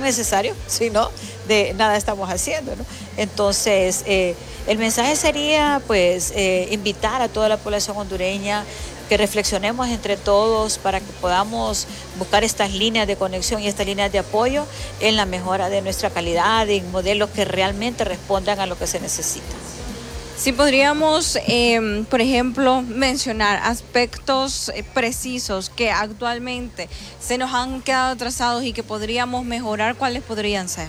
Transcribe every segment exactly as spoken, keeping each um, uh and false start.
necesario, si no, de nada estamos haciendo, ¿no? Entonces, eh, el mensaje sería, pues, eh, invitar a toda la población hondureña que reflexionemos entre todos para que podamos buscar estas líneas de conexión y estas líneas de apoyo en la mejora de nuestra calidad, en modelos que realmente respondan a lo que se necesita. Si podríamos, eh, por ejemplo, mencionar aspectos eh, precisos que actualmente se nos han quedado atrasados y que podríamos mejorar, ¿cuáles podrían ser?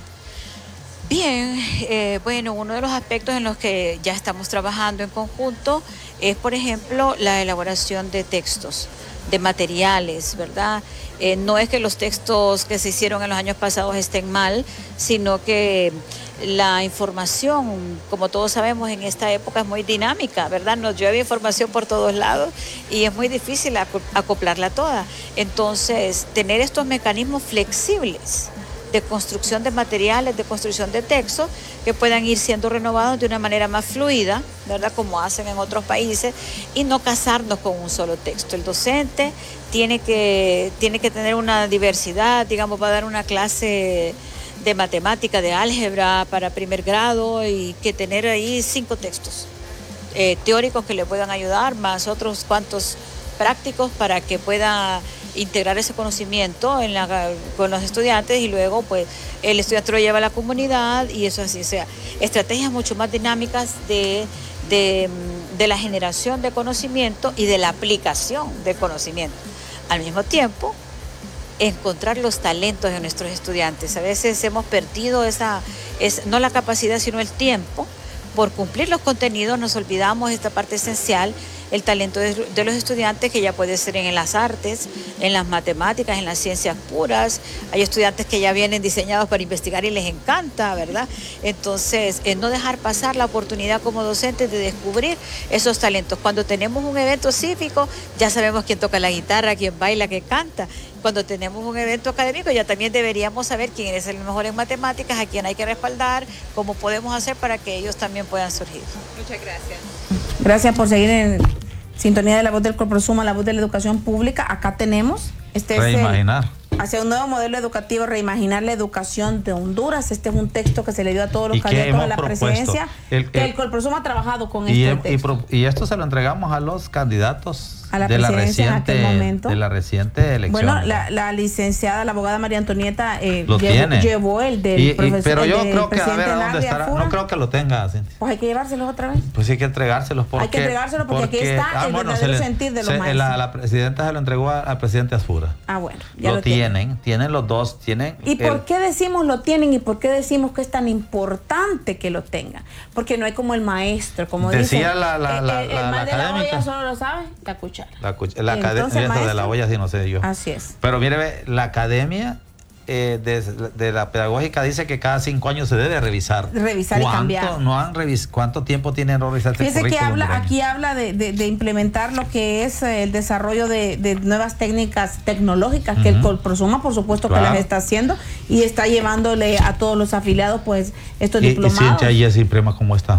Bien, eh, bueno, uno de los aspectos en los que ya estamos trabajando en conjunto es, por ejemplo, la elaboración de textos, de materiales, ¿verdad? Eh, no es que los textos que se hicieron en los años pasados estén mal, sino que la información, como todos sabemos, en esta época es muy dinámica, ¿verdad? Nos llueve información por todos lados y es muy difícil acoplarla toda. Entonces, tener estos mecanismos flexibles de construcción de materiales, de construcción de textos, que puedan ir siendo renovados de una manera más fluida, ¿verdad? Como hacen en otros países, y no casarnos con un solo texto. El docente tiene que, tiene que tener una diversidad, digamos, va a dar una clase de matemática, de álgebra para primer grado, y que tener ahí cinco textos eh, teóricos que le puedan ayudar, más otros cuantos prácticos para que pueda integrar ese conocimiento en la, con los estudiantes, y luego pues el estudiante lo lleva a la comunidad y eso así, o sea, estrategias mucho más dinámicas de, de, de la generación de conocimiento y de la aplicación del conocimiento. Al mismo tiempo, encontrar los talentos de nuestros estudiantes. A veces hemos perdido esa, es, no la capacidad, sino el tiempo. Por cumplir los contenidos nos olvidamos esta parte esencial, el talento de, de los estudiantes, que ya puede ser en las artes, en las matemáticas, en las ciencias puras. Hay estudiantes que ya vienen diseñados para investigar y les encanta, ¿verdad? Entonces, eh, no dejar pasar la oportunidad como docentes de descubrir esos talentos. Cuando tenemos un evento cívico, ya sabemos quién toca la guitarra, quién baila, quién canta. Cuando tenemos un evento académico, ya también deberíamos saber quién es el mejor en matemáticas, a quién hay que respaldar, cómo podemos hacer para que ellos también puedan surgir. Muchas gracias. Gracias por seguir en sintonía de La Voz del Corprosuma, La Voz de la Educación Pública. Acá tenemos este Reimaginar. Es el, hacia un nuevo modelo educativo, reimaginar la educación de Honduras. Este es un texto que se le dio a todos los candidatos a la propuesto? presidencia. El, el, el Corprosuma ha trabajado con y este y, texto. Y, y esto se lo entregamos a los candidatos a la de, la reciente, reciente, en aquel momento. de la reciente elección. Bueno, la, la licenciada, la abogada María Antonieta eh, lo llevó, tiene. llevó el del y, y, profesor. Pero yo el creo que, a ver, ¿a dónde estará? Fura. No creo que lo tenga, Cintia. Pues hay que llevárselos otra vez. Pues sí hay que entregárselos. Porque, hay que entregárselos porque, porque aquí está ah, el bueno, verdadero le, sentir de los se, maestros. La, la presidenta se lo entregó al presidente Asfura. Ah, bueno. Ya lo, lo tienen, tienen. tienen los dos, tienen. ¿Y el, por qué decimos lo tienen y por qué decimos que es tan importante que lo tengan? Porque no hay como el maestro, como decía dicen, la, la, el, la, el, la, el mal la de académica. La olla solo lo sabe la cuchara. La, cuch la academia de la olla, sí, no sé yo. Así es. Pero mire, la academia eh, de, de la pedagógica dice que cada cinco años se debe revisar. Revisar y cambiar. No han revis ¿Cuánto tiempo tienen no revisar este Fíjese que habla, hondureño? aquí habla de, de, de implementar lo que es el desarrollo de, de nuevas técnicas tecnológicas, uh-huh. que el Corprosuma, por supuesto, claro. que las está haciendo y está llevándole a todos los afiliados pues estos y, diplomados. ¿Y Cintia, y ese IMPREMA cómo está?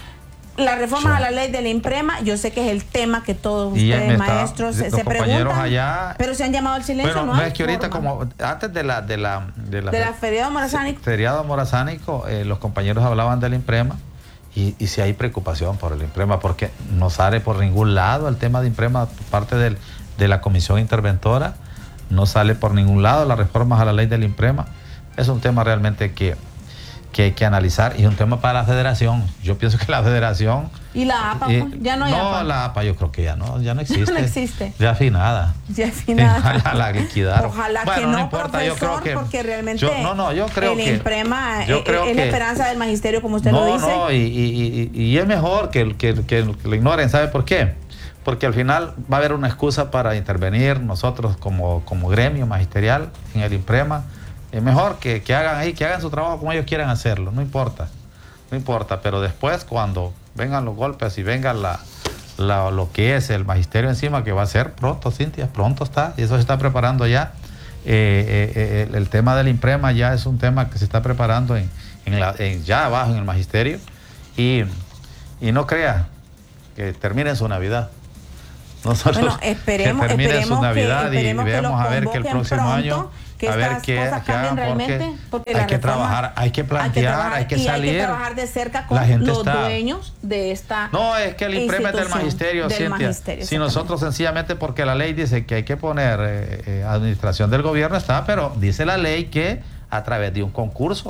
La reforma sí. a la ley de la IMPREMA, yo sé que es el tema que todos ustedes, maestros, se, se preguntan, allá, pero se han llamado al silencio. Bueno, no, no es que ahorita forma. como antes de la de la de la, de la feriado morazánico, feriado morazánico eh, los compañeros hablaban del IMPREMA y, y si hay preocupación por el IMPREMA porque no sale por ningún lado el tema de IMPREMA por parte del, de la comisión interventora, no sale por ningún lado las reformas a la ley del IMPREMA. Es un tema realmente que que hay que analizar y es un tema para la federación. Yo pienso que la federación... ¿Y la APA? Eh, ya no hay no, APA. No, la APA yo creo que ya no, ya no existe. No existe. Ya afinada. Ya afinada. Ya la liquidaron. Ojalá bueno, que no, no importa, yo creo que... porque realmente yo, no, no, yo creo el que, IMPREMA yo creo es, es que, la esperanza del magisterio, como usted no, lo dice. No, y, y, y, y es mejor que, que, que lo ignoren. ¿Sabe por qué? Porque al final va a haber una excusa para intervenir nosotros como, como gremio magisterial en el IMPREMA. Es mejor que, que hagan ahí, que hagan su trabajo como ellos quieran hacerlo, no importa, no importa, pero después cuando vengan los golpes y venga la, la, lo que es el magisterio encima, que va a ser pronto, Cintia, pronto está, y eso se está preparando ya, eh, eh, el, el tema del IMPREMA ya es un tema que se está preparando en, en la, en, ya abajo en el magisterio, y, y no crea que termine su Navidad. Nosotros bueno, esperemos, que termine esperemos su Navidad que, esperemos y veamos a ver que el próximo pronto, año... que que a ver estas qué, cosas qué cambien hagan, realmente. Porque Porque hay la que reforma- trabajar, hay que plantear, hay que, y salir. hay que trabajar de cerca con La gente los está- dueños de esta No, es que el INPREMA es del institución, magisterio, del Cintia. magisterio, Si nosotros sencillamente, porque la ley dice que hay que poner eh, eh, administración del gobierno, está, pero dice la ley que a través de un concurso.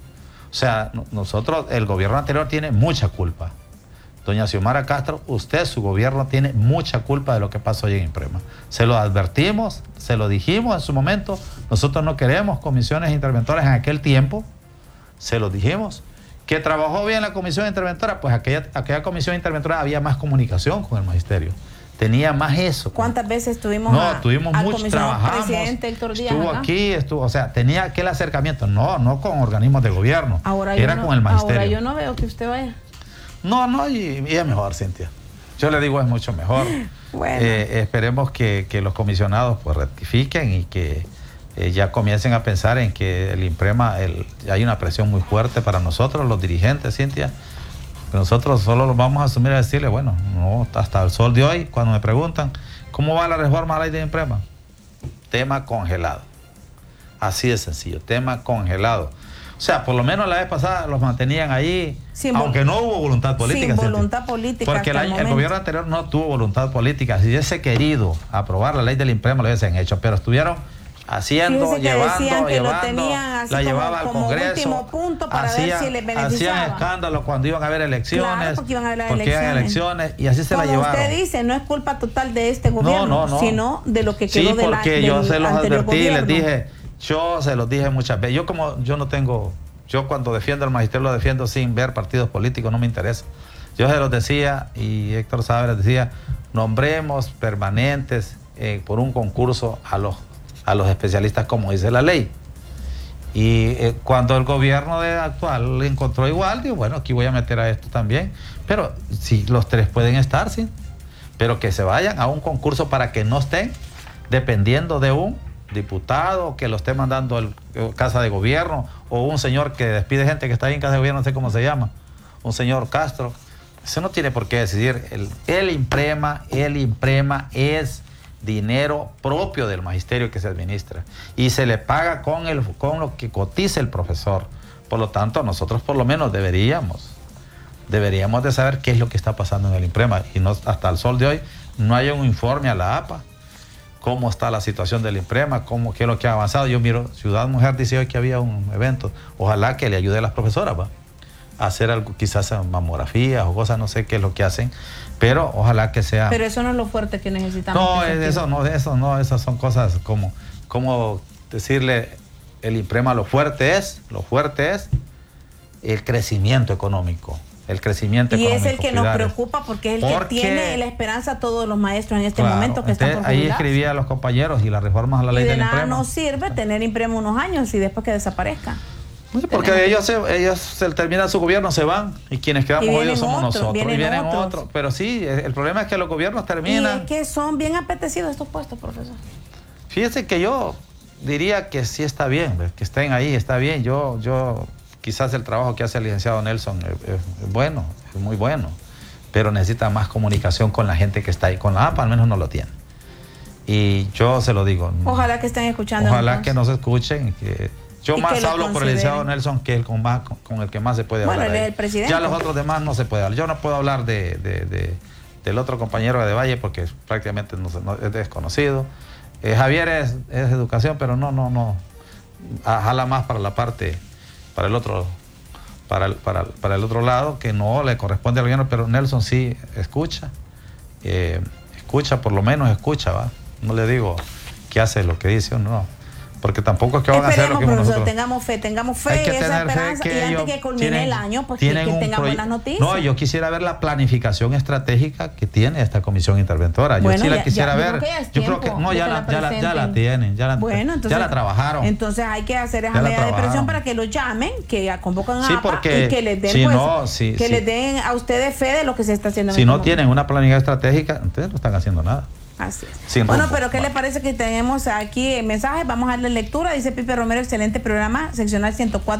O sea, no- nosotros, el gobierno anterior tiene mucha culpa. Doña Xiomara Castro, usted, su gobierno, tiene mucha culpa de lo que pasó hoy en INPREMA. Se lo advertimos, se lo dijimos en su momento. Nosotros no queremos comisiones interventoras en aquel tiempo. Se lo dijimos. ¿Que trabajó bien la comisión interventora? Pues aquella, aquella comisión interventora había más comunicación con el magisterio. Tenía más eso. ¿Cuántas veces estuvimos No, a, tuvimos al mucho, comisionado trabajamos. presidente Héctor Díaz Estuvo acá? aquí, estuvo, o sea, tenía aquel acercamiento. No, no con organismos de gobierno. Ahora era yo no, con el magisterio. Ahora yo no veo que usted vaya. No, no, y, y es mejor, Cintia. Yo le digo, es mucho mejor. Bueno. Eh, esperemos que, que los comisionados pues rectifiquen y que eh, ya comiencen a pensar en que el INPREMA, el, hay una presión muy fuerte para nosotros, los dirigentes, Cintia. Nosotros solo los vamos a asumir a decirle, bueno, no, hasta el sol de hoy, cuando me preguntan, ¿cómo va la reforma a la ley de INPREMA? Tema congelado. Así de sencillo, tema congelado. O sea, por lo menos la vez pasada los mantenían ahí, Sin aunque no hubo voluntad política. Sin Cintia. voluntad política. Porque el, hasta el año- el momento. gobierno anterior no tuvo voluntad política. Si hubiese querido aprobar la ley del INPREMA, lo hubiesen hecho, pero estuvieron haciendo, Fíjese que llevando, decían que lo llevando, tenían así la como- llevaba al como Congreso. último punto para ver hacían, si les hacían beneficiaba. escándalos cuando iban a haber elecciones. Claro, porque iban a haber las porque iban elecciones. elecciones y así se la Como llevaron. usted dice, no es culpa total de este gobierno, no, no. sino de lo que quedó Sí, de la, porque del yo se los anterior advertí, les gobierno. dije, yo se los dije muchas veces. Yo como yo no tengo, yo cuando defiendo al magisterio lo defiendo sin ver partidos políticos, no me interesa. Yo se los decía, y Héctor Sabe les decía, nombremos permanentes eh, por un concurso a los, a los especialistas como dice la ley. Y eh, cuando el gobierno de actual le encontró igual, digo, bueno, aquí voy a meter a esto también. Pero si los tres pueden estar, sí. Pero que se vayan a un concurso para que no estén dependiendo de un diputado que lo esté mandando el eh, casa de gobierno o un señor que despide gente que está ahí en casa de gobierno, no sé cómo se llama, un señor Castro. Eso no tiene por qué decidir. El, el INPREMA, el INPREMA es dinero propio del magisterio que se administra y se le paga con, el, con lo que cotiza el profesor. Por lo tanto, nosotros por lo menos deberíamos, deberíamos de saber qué es lo que está pasando en el INPREMA y no, hasta el sol de hoy no hay un informe a la A P A, cómo está la situación del INPREMA, cómo, qué es lo que ha avanzado. Yo miro, Ciudad Mujer dice hoy que había un evento, ojalá que le ayude a las profesoras, ¿va? A hacer algo, quizás mamografías o cosas, no sé qué es lo que hacen, pero ojalá que sea... Pero eso no es lo fuerte que necesitamos. No, que eso no, eso no, esas son cosas como, como decirle el INPREMA, lo fuerte es, lo fuerte es el crecimiento económico, el crecimiento Y económico. es el que nos cuidar. preocupa porque es el Porque- que tiene la esperanza a todos los maestros en este Claro, momento que están por entonces, ahí jubilarse. escribía a los compañeros y las reformas a la ley Y de del nada INPREMA. nos sirve tener INPREMA unos años y después que desaparezca. Sí, porque ellos, se, ellos se terminan su gobierno, se van y quienes quedamos Y vienen jodidos somos otros, nosotros. vienen y vienen otros. otros. Pero sí, el problema es que los gobiernos Y terminan. es que son bien apetecidos estos puestos, profesor. Fíjese que yo diría que sí está bien, ¿ves? Que estén ahí, está bien. Yo, yo, quizás el trabajo que hace el licenciado Nelson es, es- es bueno, es muy bueno, pero necesita más comunicación con la gente que está ahí. Con la A P A al menos no lo tiene. Y yo se lo digo. Ojalá que estén escuchando. Ojalá entonces. que nos escuchen. Que yo Y más que lo hablo por el licenciado consideren. Nelson, que es el con, más, con, con el que más se puede Bueno, hablar. él es ahí. el presidente. Ya los otros demás no se puede hablar. Yo no puedo hablar de, de- de- del otro compañero de Valle porque prácticamente no, se- no- es desconocido. Eh, Javier es, es educación, pero no, no, no. Ah, jala más para la parte, para el otro, para el, para, para el otro lado, que no le corresponde al gobierno, pero Nelson sí escucha. Eh, escucha, por lo menos escucha, ¿va? No le digo que hace lo que dice o no, porque tampoco es que van a hacer lo Esperemos, que profesor, nosotros. tengamos fe, tengamos fe Hay y que esa tener fe esperanza. que Y antes ellos que culmine tienen- el año, pues que, tienen que un tengamos proye- las noticias. No, yo quisiera ver la planificación estratégica que tiene esta comisión interventora. Yo Bueno, sí la ya- quisiera ya- yo ver. creo que ya es Yo creo que tiempo no, de ya que la, la ya, la, ya la presenten. tienen, ya la, Bueno, entonces, ya la trabajaron. Entonces hay que hacer esa Ya la medida de trabajaron. presión para que los llamen, que convocan a Sí, A P A porque y que les den, si pues, no, si- que si- les den a ustedes fe de lo que se está haciendo. en Si este no momento. tienen una planificación estratégica, entonces no están haciendo nada. Así es. Sin Bueno, rumbo. pero ¿qué Bueno. le parece que tenemos aquí mensajes? Vamos a darle lectura. Dice Pipe Romero, excelente programa, seccional ciento cuatro,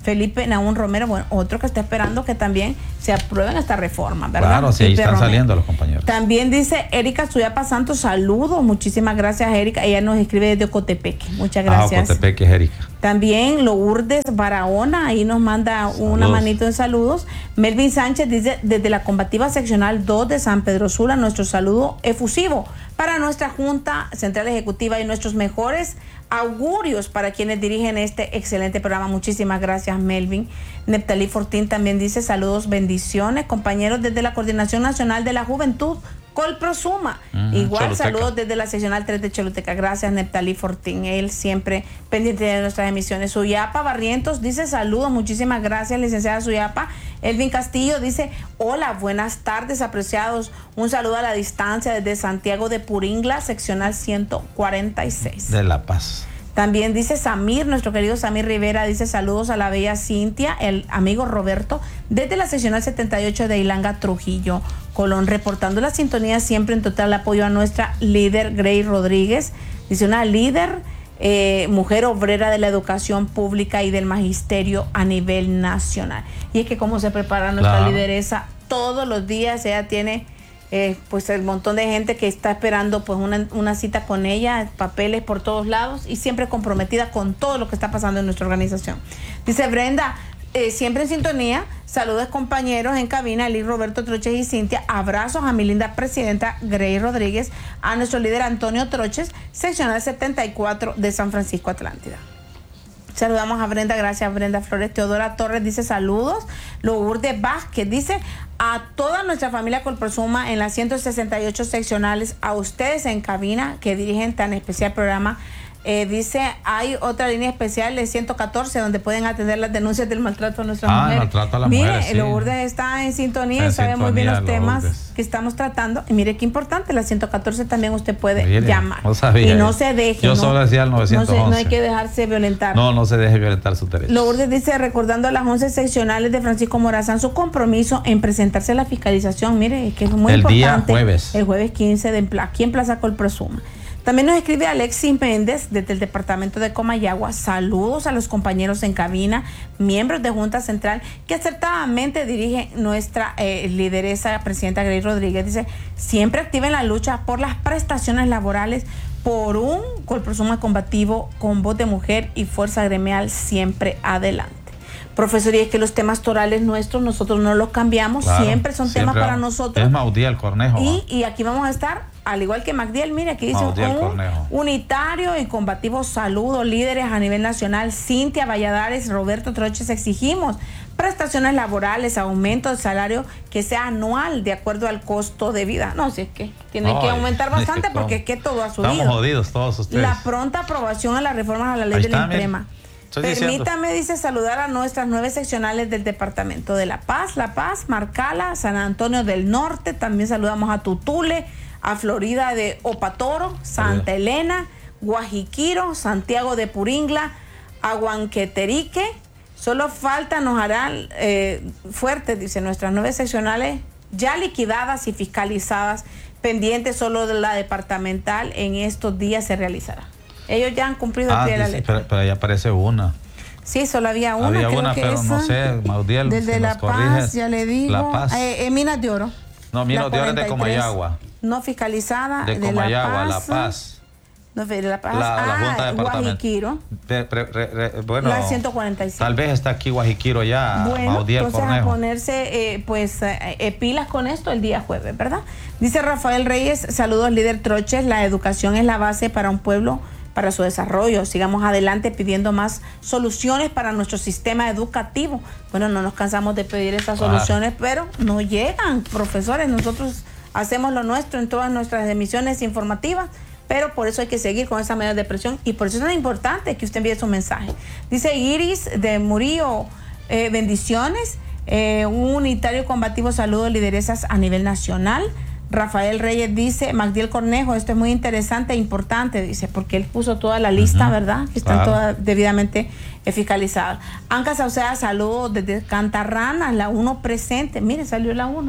Felipe Naún Romero, bueno, otro que está esperando que también se aprueben esta reforma, ¿verdad? Claro, sí, ahí Felipe están Romero. saliendo los compañeros. También dice Erika Suyapa Santos, saludos, muchísimas gracias, Erika. Ella nos escribe desde Ocotepeque, muchas gracias. Ah, Ocotepeque es Erika. También Lourdes Barahona, ahí nos manda saludos. Una manito de saludos. Melvin Sánchez dice, desde la combativa seccional dos de San Pedro Sula, nuestro saludo efusivo para nuestra Junta Central Ejecutiva y nuestros mejores augurios para quienes dirigen este excelente programa. Muchísimas gracias, Melvin. Neptalí Fortín también dice, saludos, bendiciones, compañeros desde la Coordinación Nacional de la Juventud, Colprosuma. Uh-huh, Igual, Choluteca. Saludos desde la seccional tres de Choluteca. Gracias, Neptalí Fortín. Él siempre pendiente de nuestras emisiones. Suyapa Barrientos dice, saludos, muchísimas gracias, licenciada Suyapa. Elvin Castillo dice, hola, buenas tardes, apreciados. Un saludo a la distancia desde Santiago de Puringla, seccional ciento cuarenta y seis. De La Paz. También dice Samir, nuestro querido Samir Rivera, dice saludos a la bella Cintia, el amigo Roberto, desde la seccional setenta y ocho de Ilanga, Trujillo, Colón, reportando la sintonía siempre en total apoyo a nuestra líder Grey Rodríguez. Dice una líder, eh, mujer obrera de la educación pública y del magisterio a nivel nacional. Y es que cómo se prepara nuestra claro. lideresa todos los días, ella tiene... Eh, pues el montón de gente que está esperando pues una, una cita con ella, papeles por todos lados y siempre comprometida con todo lo que está pasando en nuestra organización. Dice Brenda, eh, siempre en sintonía, saludos compañeros en cabina, Eli Roberto Troches y Cintia, abrazos a mi linda presidenta Grey Rodríguez, a nuestro líder Antonio Troches, seccional setenta y cuatro de San Francisco Atlántida. Saludamos a Brenda, gracias Brenda Flores. Teodora Torres dice saludos. Lourdes Vázquez dice a toda nuestra familia Colprosuma en las ciento sesenta y ocho seccionales, a ustedes en cabina que dirigen tan especial programa. Eh, dice, hay otra línea especial de ciento catorce donde pueden atender las denuncias del maltrato a nuestras ah, mujeres. Maltrato a las mire, mujeres, sí. Lourdes está en sintonía y sabe sintonía, muy bien los temas Lourdes. que estamos tratando. Y mire qué importante, la ciento catorce también usted puede mire, llamar. No sabía, y no eh. se deje. Yo no, solo decía el novecientos once. No, se, no hay que dejarse violentar. No, no se deje violentar sus derechos. Lourdes dice, recordando a las once seccionales de Francisco Morazán su compromiso en presentarse a la fiscalización. Mire, que es muy el importante. El día jueves. El jueves quince de aquí en Plaza Colprosuma. También nos escribe Alexis Méndez desde el departamento de Comayagua. Saludos a los compañeros en cabina, miembros de Junta Central, que acertadamente dirige nuestra eh, lideresa, presidenta Grey Rodríguez. Dice, siempre activa en la lucha por las prestaciones laborales, por un Colprosuma combativo con voz de mujer y fuerza gremial siempre adelante. Profesor, y es que los temas torales nuestros, nosotros no los cambiamos, claro, siempre son siempre temas para nosotros. Es Maudiel Cornejo. Y, y aquí vamos a estar, al igual que Magdiel, mire, aquí dice Maudiel un Cornejo. Unitario y combativo saludo, líderes a nivel nacional, Cintia Valladares, Roberto Troches, exigimos prestaciones laborales, aumento de salario que sea anual de acuerdo al costo de vida. No, si es que tiene Ay, que aumentar bastante porque es que todo ha subido. Estamos jodidos todos ustedes. La pronta aprobación a las reformas a la ley Ahí del está, INPREMA. Permítame, diciendo. dice, saludar a nuestras nueve seccionales del departamento de La Paz, La Paz, Marcala, San Antonio del Norte, también saludamos a Tutule, a Florida de Opatoro, Santa Elena, Guajiquiro, Santiago de Puringla, Aguanqueterique. Solo falta, nos harán eh, fuertes, dice, nuestras nueve seccionales ya liquidadas y fiscalizadas, pendientes solo de la departamental, en estos días se realizará. Ellos ya han cumplido ah, el pie de la dice, letra. Pero, pero ahí aparece una. Sí, solo había una. Había creo una, que pero esa, no sé, Maudiel. Desde si La Paz, corriges. ya le digo. La Paz. Eh, eh, Minas de Oro. No, Minas de Oro es de Comayagua. No fiscalizada. De, de Comayagua, La Paz. La Paz. No, de La Paz. La, la ah, Junta Departamental. Guajiquiro. De, re, re, re, bueno, la ciento cuarenta y seis. Tal vez está aquí Guajiquiro ya. Bueno, Maudiel entonces Cornejo. a ponerse eh, pues eh, eh, pilas con esto el día jueves, ¿verdad? Dice Rafael Reyes, saludos líder Troches, la educación es la base para un pueblo, para su desarrollo. Sigamos adelante pidiendo más soluciones para nuestro sistema educativo. Bueno, no nos cansamos de pedir esas claro. soluciones, pero no llegan, profesores. Nosotros hacemos lo nuestro en todas nuestras emisiones informativas, pero por eso hay que seguir con esa medida de presión y por eso es tan importante que usted envíe su mensaje. Dice Iris de Murillo, eh, bendiciones, eh, un unitario combativo, saludos, lideresas a nivel nacional. Rafael Reyes dice, Magdiel Cornejo, esto es muy interesante e importante, dice, porque él puso toda la lista, uh-huh. ¿verdad? Que están claro. todas debidamente fiscalizadas. Anca Sauceda, saludos desde Cantarranas, la uno presente. Mire, salió la uno.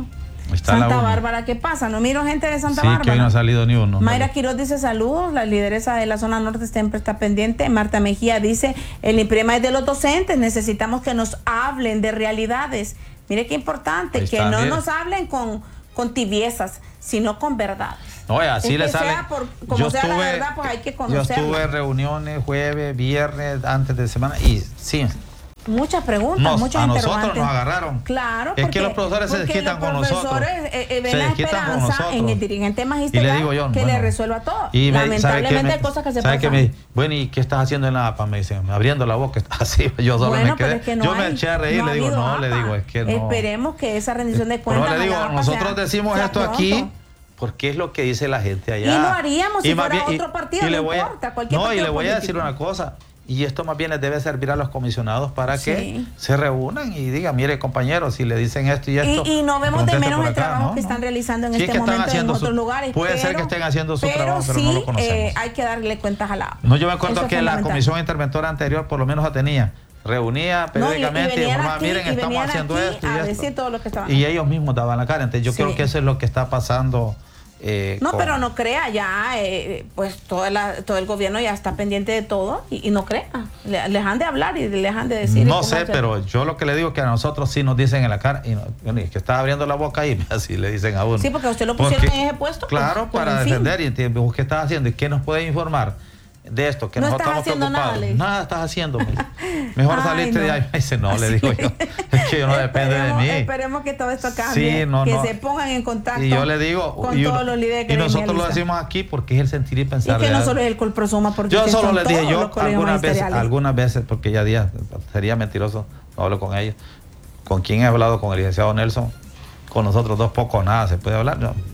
Santa Bárbara, ¿qué pasa? No miro gente de Santa sí, Bárbara. Que hoy no ha salido ni uno. Mayra no. Quiroz dice saludos, la lideresa de la zona norte siempre está pendiente. Marta Mejía dice, el INPREMA es de los docentes, necesitamos que nos hablen de realidades. Mire qué importante, Ahí que está, no mire. nos hablen con, con tibiezas, sino con verdades. No, así es le que sale. sea por, como yo sea estuve, la verdad, pues hay que yo conocerla. estuve en reuniones jueves, viernes, antes de semana y sí. Muchas preguntas, Nos, muchas a interrogantes. nosotros nos agarraron. Claro, es porque, que los profesores se desquitan con nosotros. Los profesores eh, eh, ven se la desquitan con esperanza nosotros. en el dirigente magisterial y le digo yo, que bueno, le resuelva todo. Y me, Lamentablemente me, hay cosas que se ¿sabe pasan. Que me, bueno, ¿y qué estás haciendo en la A P A? Me dicen, abriendo la boca. Así, yo solo Bueno, me quedé. pero es que no yo hay, me eché a reír, no le digo, no, A P A. le digo, es que no. Esperemos que esa rendición de cuentas. Pero le digo, a la A P A nosotros sea, decimos sea esto pronto. aquí porque es lo que dice la gente allá. Y lo haríamos si fuera bien, otro partido, y le no voy a, importa, cualquier No, y partido le voy a político. decir una cosa. Y esto más bien les debe servir a los comisionados para Sí. que se reúnan y digan, mire compañeros, si le dicen esto y esto. Y, y no vemos de contesten menos por el acá, trabajo ¿no? que están realizando en Sí, este que están momento en haciendo otros su- lugares. puede ser pero- que estén haciendo su pero trabajo, pero sí, no lo conocemos. eh, hay que darle cuentas a la... No, yo me acuerdo Eso es que la fundamental. comisión interventora anterior por lo menos la tenía. Reunía No, y- y periódicamente y, venían informaba, aquí, miren, y estamos venían haciendo aquí esto y a esto. decir todo lo que estaban Y ellos mismos daban la cara. Entonces yo Sí. creo que eso es lo que está pasando. Eh, No, con- pero no crea, ya, eh, pues toda la, todo el gobierno ya está pendiente de todo y, y no crea. Le, les han de hablar y les han de decir. No y sé, pónganse- pero yo lo que le digo es que a nosotros sí nos dicen en la cara, y, no, bueno, y que está abriendo la boca y así le dicen a uno. Sí, porque a usted lo pusieron Porque- en ese puesto. pues, Claro, pues, para en fin. defender y entiendo qué estás haciendo y qué nos puede informar de esto, que No nosotros estás estamos haciendo nada, preocupados. le dice. Nada estás haciendo. me dice. Mejor Ay, saliste de no. ahí. Me dice, no, le Así digo le- yo. Es que yo no depende de Esperemos- mí. Esperemos que todo esto cambie. Sí, no, que no. se pongan en contacto. Y yo le digo, con y, todos uno- los líderes y nosotros lo gremialistas. decimos aquí porque es el sentir y Y pensar. que de no algo. solo es el Colprosuma, porque Yo que solo son les dije, todos yo los colegios algunas veces, magisteriales. algunas veces, porque ya días sería mentiroso, no hablo con ellos. ¿Con quién he hablado? Con el licenciado Nelson. Con nosotros dos poco nada se puede hablar. No.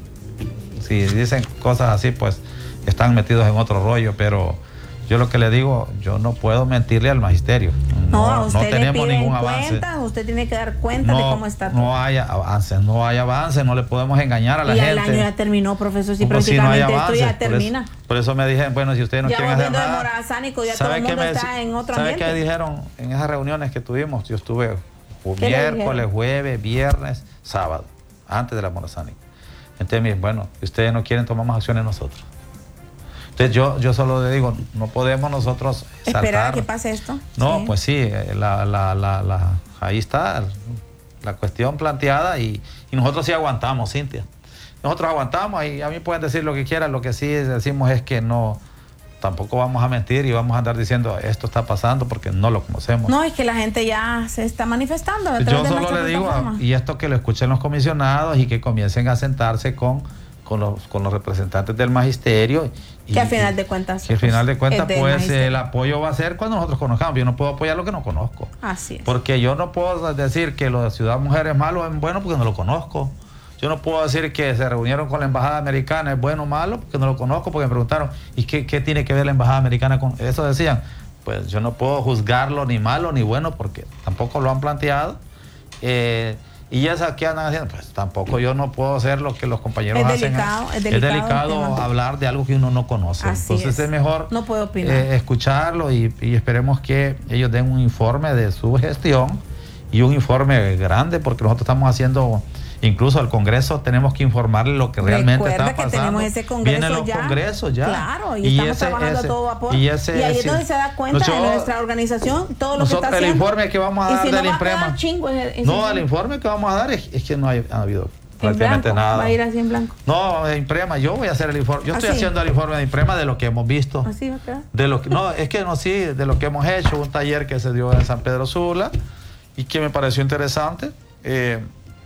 Si dicen cosas así, pues están metidos en otro rollo, pero yo lo que le digo, yo no puedo mentirle al magisterio. No, No, a usted no tenemos le piden ningún avance. cuentas, usted tiene que dar cuenta de No, cómo está todo. no hay avances, no hay avances, no le podemos engañar a la y gente. el año ya terminó, profesor, si Como si no hay prácticamente esto avances, ya por eso- termina. Por eso, me dijeron, bueno, si ustedes no Ya quieren hacer volviendo de nada. Morazánico, ya ¿sabe todo el qué mundo me está deci- en otro ¿sabe ambiente? qué dijeron en esas reuniones que tuvimos? Yo estuve ¿Qué le miércoles, dijeron? jueves, viernes, sábado, antes de la Morazánico. Entonces me dicen, bueno, si ustedes no quieren, tomamos acciones nosotros. Entonces yo, yo solo le digo, no podemos nosotros Esperar a saltar. que pase esto. No, Sí. pues sí, eh, la, la, la, la- ahí está la cuestión planteada y, y nosotros sí aguantamos, Cintia. Nosotros aguantamos y a mí pueden decir lo que quieran, lo que sí decimos es que no, tampoco vamos a mentir y vamos a andar diciendo esto está pasando porque no lo conocemos. No, es que la gente ya se está manifestando. a través Yo de solo nuestra le digo, plataforma. y esto que lo escuchen los comisionados y que comiencen a sentarse con, con, los, con los representantes del magisterio. Y, Que al final de cuentas, Que al final de cuentas, es del pues magisterio. el apoyo va a ser cuando nosotros conozcamos. Yo no puedo apoyar lo que no conozco. Así es. Porque yo no puedo decir que lo de Ciudad Mujer es malo o es bueno porque no lo conozco. Yo no puedo decir que se reunieron con la embajada americana es bueno o malo porque no lo conozco, porque me preguntaron, ¿y qué, qué tiene que ver la embajada americana con eso? Decían, pues yo no puedo juzgarlo ni malo ni bueno porque tampoco lo han planteado. Eh, y esas que andan haciendo, pues tampoco yo no puedo hacer lo que los compañeros Es hacen. delicado, es delicado el delicado tema. hablar de algo que uno no conoce. Así Entonces es. es mejor No puedo opinar. eh, escucharlo y, y esperemos que ellos den un informe de su gestión y un informe grande porque nosotros estamos haciendo, incluso al Congreso tenemos que informarle lo que realmente Recuerda está que pasando. tenemos ese Congreso Vienen los ya. congresos ya. Claro, y, estamos trabajando a todo vapor. Y, Y, ese, ahí es ese- donde se da cuenta Nosotros- de nuestra organización, todo lo que nosotros- está el haciendo. informe que vamos a Y dar si del no va a INPREMA. quedar chingo ese- ese No, informe. el informe que vamos a dar es, es que no hay, ha habido En prácticamente blanco, nada. va a ir así en blanco. No, de INPREMA, yo voy a hacer el informe. Yo estoy ¿Ah, sí? haciendo el informe de INPREMA de lo que hemos visto. Así va a quedar. De lo que, no, es que no, sí, de lo que hemos hecho, un taller que se dio en San Pedro Sula y que me pareció interesante. Eh,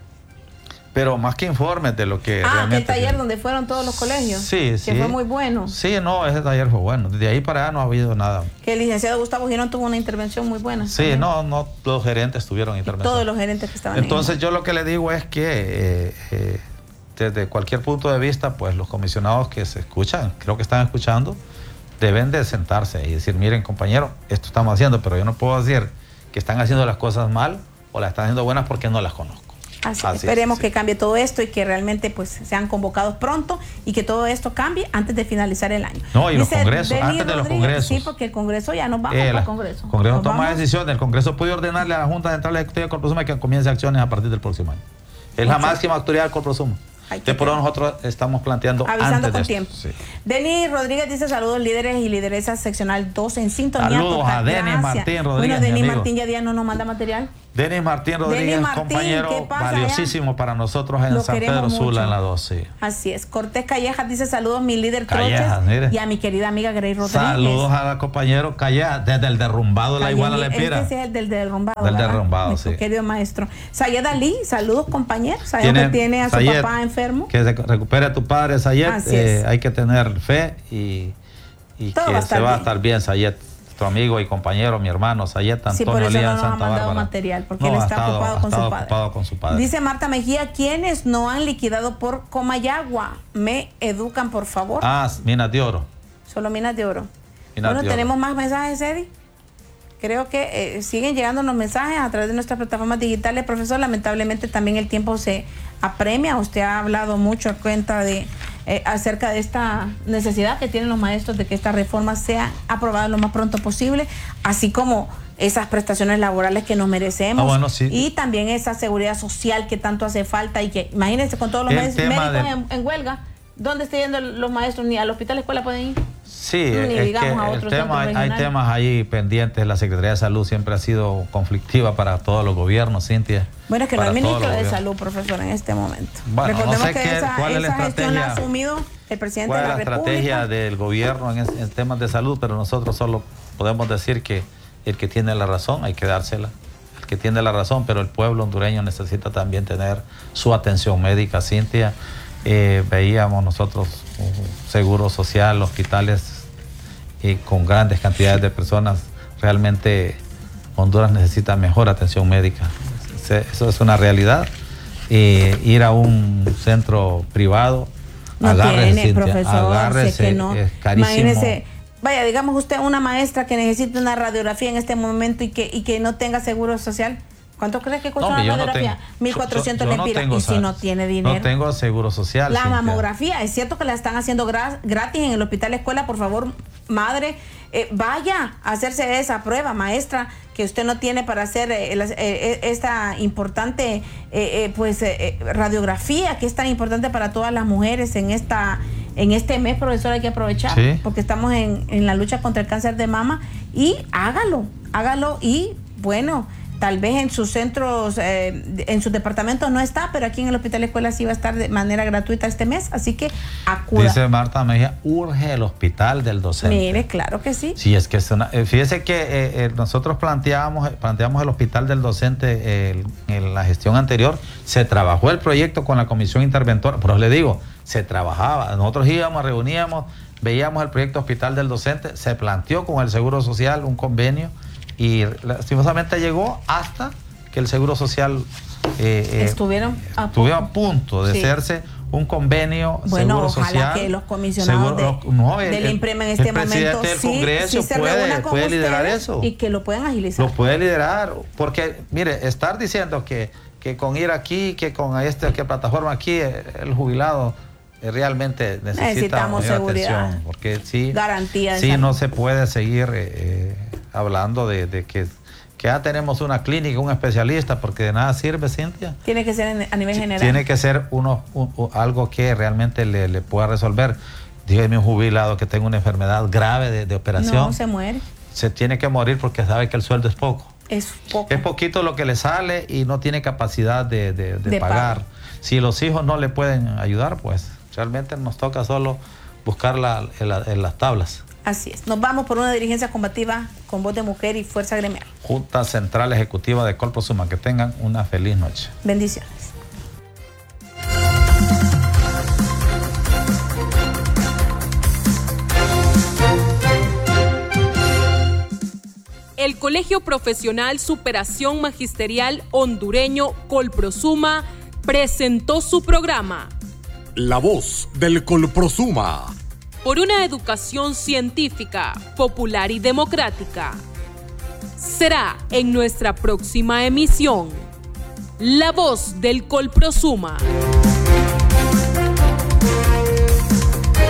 pero más que informes de lo que Ah, realmente... aquel taller donde fueron todos los colegios. Sí, que sí. fue muy bueno. Sí, no, ese taller fue bueno. De ahí para allá no ha habido nada. Que el licenciado Gustavo Girón tuvo una intervención muy buena. Sí, también. no, no, los gerentes tuvieron intervención. Todos los gerentes que estaban Entonces yo lo que le digo es que eh, eh, desde cualquier punto de vista, pues los comisionados que se escuchan, creo que están escuchando, deben de sentarse y decir, miren compañeros, esto estamos haciendo, pero yo no puedo decir que están haciendo las cosas mal o las están haciendo buenas porque no las conozco. Así, Así es, esperemos sí. que cambie todo esto y que realmente pues sean convocados pronto y que todo esto cambie antes de finalizar el año. No, y los Dice congresos, Denis antes de los Rodríguez, congresos. Sí, porque el Congreso ya nos vamos Eh, para la- el Congreso. El Congreso Nos toma vamos. decisiones. El Congreso puede ordenarle a la Junta Central Ejecutiva de Corpus que comience acciones a partir del próximo año. Es la máxima autoridad del Colprosuma. Que por eso nosotros estamos planteando avisando antes con de tiempo. Sí. Denis Rodríguez dice saludos líderes y lideresas seccional dos en sintonía. Saludos total, a Denis gracias. Martín Rodríguez. Bueno, Denis mi amigo. Martín ya día no nos manda material. Denis Martín Rodríguez, Denis Martín, compañero ¿qué pasa valiosísimo allá? para nosotros en Lo San queremos Pedro mucho. Sula en la dos. Sí. Así es. Cortés Callejas dice saludos mi líder Callejas, Troches mire. y a mi querida amiga Grey Rodríguez. Saludos al compañero Callejas desde el derrumbado de la Iguala Lempira. Este sí es el del derrumbado. Del ¿verdad? derrumbado, Nuestro sí. querido maestro. Sayed Ali, saludos compañeros. Sabemos que tiene a su Sayed, papá enfermo. Que se recupere a tu padre, Sayed. Así Eh, es. hay que tener fe y, y Todo que va a se estar va a bien. estar bien, Sayed. Tu amigo y compañero, mi hermano, Sayed Antonio Sí, por eso Lía no en nos ha Santa mandado Bárbara. material, porque No, él ha está estado- ocupado, ha con, su estado padre. ocupado con su padre. Dice Marta Mejía, ¿quiénes no han liquidado por Comayagua? ¿Me educan, por favor? Ah, minas de oro. Solo minas de oro. Minas bueno, de oro. tenemos más mensajes, Eddie. Creo que eh, siguen llegando los mensajes a través de nuestras plataformas digitales. Profesor, lamentablemente también el tiempo se apremia. Usted ha hablado mucho a cuenta de eh, acerca de esta necesidad que tienen los maestros de que esta reforma sea aprobada lo más pronto posible, así como esas prestaciones laborales que nos merecemos. Ah, bueno, sí. Y también esa seguridad social que tanto hace falta y que, imagínense, con todos los El médicos tema de- en, en huelga, ¿dónde están yendo los maestros? Ni al hospital, escuela pueden ir. Sí, Ni es digamos a que el otros tema, centros hay, hay regionales. temas ahí pendientes. La Secretaría de Salud siempre ha sido conflictiva para todos los gobiernos, Cintia. Bueno, es que no Para hay todos ministro los de gobiernos. Salud, profesor, en este momento. Bueno, Recordemos no sé que qué- esa, cuál es la esa gestión la ha estrategia- asumido el presidente ¿Cuál de es la, la República. estrategia del gobierno en, es- en temas de salud? Pero nosotros solo podemos decir que el que tiene la razón hay que dársela. El que tiene la razón, pero el pueblo hondureño necesita también tener su atención médica, Cintia. Eh, veíamos nosotros un seguro social, hospitales y con grandes cantidades de personas. Realmente Honduras necesita mejor atención médica. Se- Eso es una realidad. Eh, ir a un centro privado, No agárrese, tiene, Cintia, profesor, agárrese, sé que no. es carísimo. Imagínese, vaya, digamos usted una maestra que necesita una radiografía en este momento y que, y que no tenga seguro social. ¿Cuánto crees que cuesta No, una yo no radiografía? tengo- mil cuatrocientos yo- yo no lempiras. tengo Y si sa- no tiene dinero. No tengo seguro social. La Cintia. mamografía, es cierto que la están haciendo gra- gratis en el hospital escuela. Por favor, madre, eh, vaya a hacerse esa prueba, maestra, que usted no tiene para hacer eh, la- eh, esta importante eh, eh, pues eh, eh, radiografía, que es tan importante para todas las mujeres en esta en este mes, profesor. Hay que aprovechar, Sí. porque estamos en, en la lucha contra el cáncer de mama, y hágalo, hágalo. Y bueno, tal vez en sus centros, eh, en sus departamentos no está, pero aquí en el Hospital Escuela sí va a estar de manera gratuita este mes, así que acuda. Dice Marta Mejía, urge el hospital del docente. Mire, claro que sí. Sí, es que es una, eh, fíjese que eh, eh, nosotros planteábamos, planteamos el hospital del docente eh, el- en la gestión anterior. Se trabajó el proyecto con la comisión interventora, pero le digo, se trabajaba. Nosotros íbamos, reuníamos, veíamos el proyecto hospital del docente, se planteó con el Seguro Social un convenio y lastimosamente llegó hasta que el Seguro Social eh, eh, Estuvieron a estuvo a punto. punto de Sí. hacerse un convenio Bueno, Seguro ojalá Social. que los comisionados Seguro- de- no, el- del el- IMPREMA en el este momento presidente del sí, Congreso sí se puede, reúna con puede liderar ustedes eso. y que lo puedan agilizar. Lo puede liderar, porque mire, estar diciendo que, que con ir aquí, que con este, que plataforma aquí, eh, el jubilado eh, realmente necesita Necesitamos mayor seguridad. atención, porque sí, Garantía de sí salud. no se puede seguir eh, eh, hablando de, de que, que ya tenemos una clínica, un especialista, porque de nada sirve, Cintia. Tiene que ser en- a nivel general. Tiene que ser uno, un- un- algo que realmente le, le pueda resolver. Dígame un jubilado que tenga una enfermedad grave de, de operación. No, se muere. Se tiene que morir porque sabe que el sueldo es poco. Es poco. Es poquito lo que le sale y no tiene capacidad de, de- de De pagar. pago. Si los hijos no le pueden ayudar, pues realmente nos toca solo buscar la- en, la- en las tablas. Así es. Nos vamos por una dirigencia combativa con voz de mujer y fuerza gremial. Junta Central Ejecutiva de Colprosuma, que tengan una feliz noche. Bendiciones. El Colegio Profesional Superación Magisterial Hondureño Colprosuma presentó su programa La voz del Colprosuma. por una educación científica, popular y democrática. Será en nuestra próxima emisión. La voz del Colprosuma.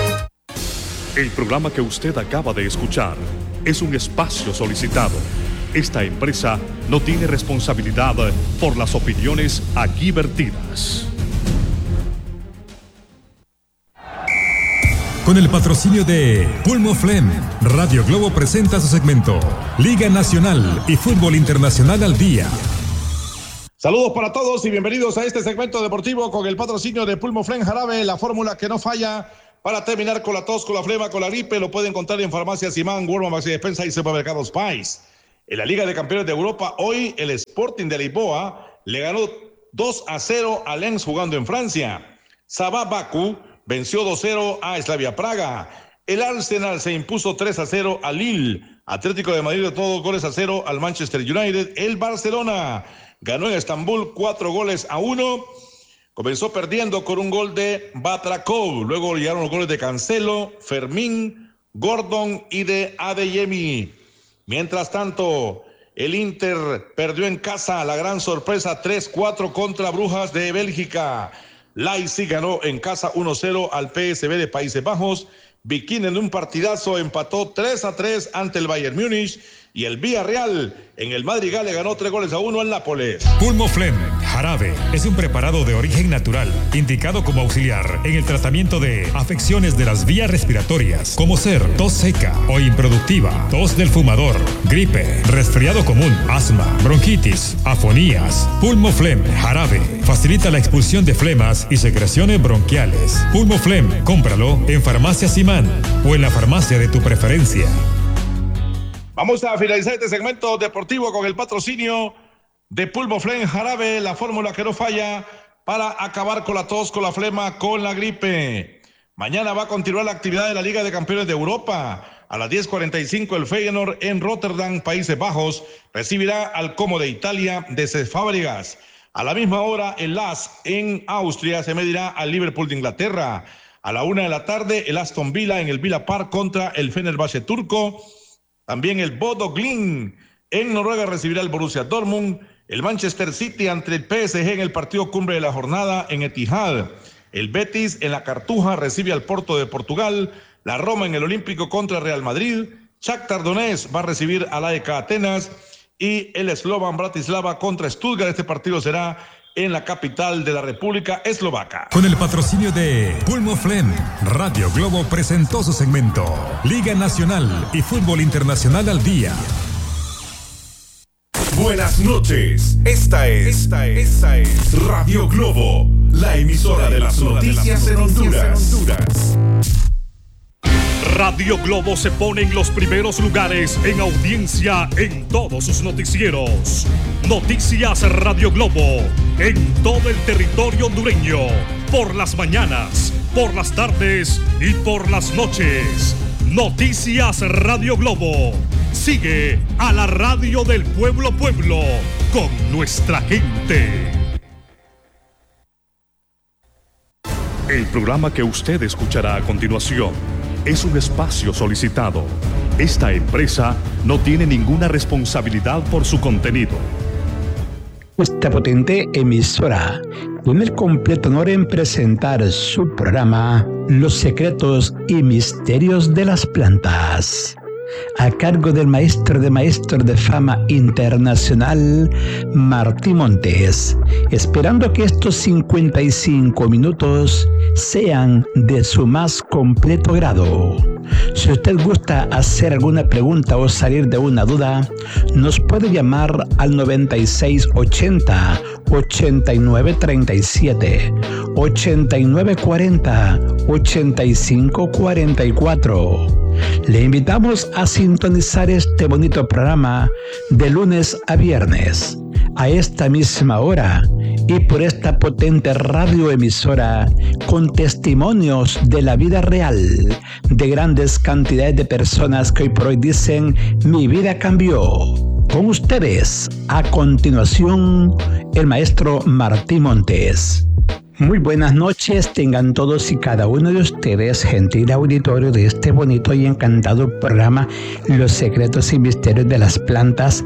El programa que usted acaba de escuchar es un espacio solicitado. Esta empresa no tiene responsabilidad por las opiniones aquí vertidas. Con el patrocinio de Pulmoflem, Radio Globo presenta su segmento Liga Nacional y Fútbol Internacional al Día. Saludos para todos y bienvenidos a este segmento deportivo con el patrocinio de Pulmoflem Jarabe, la fórmula que no falla para terminar con la tos, con la flema, con la gripe. Lo pueden encontrar en Farmacias Imán, Walmart, Maxi Despensa y Supermercados Pais. En la Liga de Campeones de Europa, hoy el Sporting de Lisboa le ganó dos a cero a Lens jugando en Francia. Sabah Baku venció dos a cero a Slavia Praga. El Arsenal se impuso tres a cero a Lille. Atlético de Madrid de todos goles a cero al Manchester United. El Barcelona ganó en Estambul cuatro goles a uno. Comenzó perdiendo con un gol de Batrakov. Luego llegaron los goles de Cancelo, Fermín, Gordon y de Adeyemi. Mientras tanto, el Inter perdió en casa la gran sorpresa tres cuatro contra Brujas de Bélgica. Leipzig ganó en casa uno a cero al P S V de Países Bajos. Bikini en un partidazo empató tres a tres ante el Bayern Múnich. Y el Villarreal en el Madrigal le ganó tres goles a uno al Nápoles. Pulmoflem Jarabe es un preparado de origen natural, indicado como auxiliar en el tratamiento de afecciones de las vías respiratorias, como ser tos seca o improductiva, tos del fumador, gripe, resfriado común, asma, bronquitis, afonías. Pulmoflem Jarabe facilita la expulsión de flemas y secreciones bronquiales. Pulmoflem, cómpralo en Farmacias Imán o en la farmacia de tu preferencia. Vamos a finalizar este segmento deportivo con el patrocinio de Pulmoflem Jarabe, la fórmula que no falla para acabar con la tos, con la flema, con la gripe. Mañana va a continuar la actividad de la Liga de Campeones de Europa. A las diez cuarenta y cinco el Feyenoord en Rotterdam, Países Bajos, recibirá al Como de Italia de Cesc Fábregas. A la misma hora el L A S en Austria se medirá al Liverpool de Inglaterra. A la una de la tarde el Aston Villa en el Villa Park contra el Fenerbahce turco. También el Bodo Glimt en Noruega recibirá el Borussia Dortmund. El Manchester City ante el P S G en el partido cumbre de la jornada en Etihad. El Betis en la Cartuja recibe al Porto de Portugal. La Roma en el Olímpico contra el Real Madrid. Shakhtar Donetsk va a recibir al A E K Atenas. Y el Slovan Bratislava contra Stuttgart. Este partido será en la capital de la República Eslovaca. Con el patrocinio de Pulmoflem, Radio Globo presentó su segmento Liga Nacional y Fútbol Internacional al Día. Buenas noches. Esta es, esta es, esta es Radio Globo, la emisora de las noticias en Honduras. Radio Globo se pone en los primeros lugares en audiencia en todos sus noticieros. Noticias Radio Globo en todo el territorio hondureño, por las mañanas, por las tardes y por las noches. Noticias Radio Globo. Sigue a la radio del pueblo pueblo con nuestra gente. El programa que usted escuchará a continuación es un espacio solicitado. Esta empresa no tiene ninguna responsabilidad por su contenido. Esta potente emisora tiene el completo honor en presentar su programa Los secretos y misterios de las plantas, a cargo del maestro de maestros de fama internacional, Martí Montes, esperando que estos cincuenta y cinco minutos sean de su más completo grado. Si usted gusta hacer alguna pregunta o salir de una duda, nos puede llamar al noventa y seis ochenta, ochenta y nueve treinta y siete, ochenta y nueve cuarenta, ochenta y cinco cuarenta y cuatro. Le invitamos a sintonizar este bonito programa de lunes a viernes, a esta misma hora y por esta potente radioemisora, con testimonios de la vida real de grandes cantidades de personas que hoy por hoy dicen: mi vida cambió. Con ustedes, a continuación, el maestro Martí Montes. Muy buenas noches, tengan todos y cada uno de ustedes, gentil auditorio de este bonito y encantado programa Los secretos y misterios de las plantas,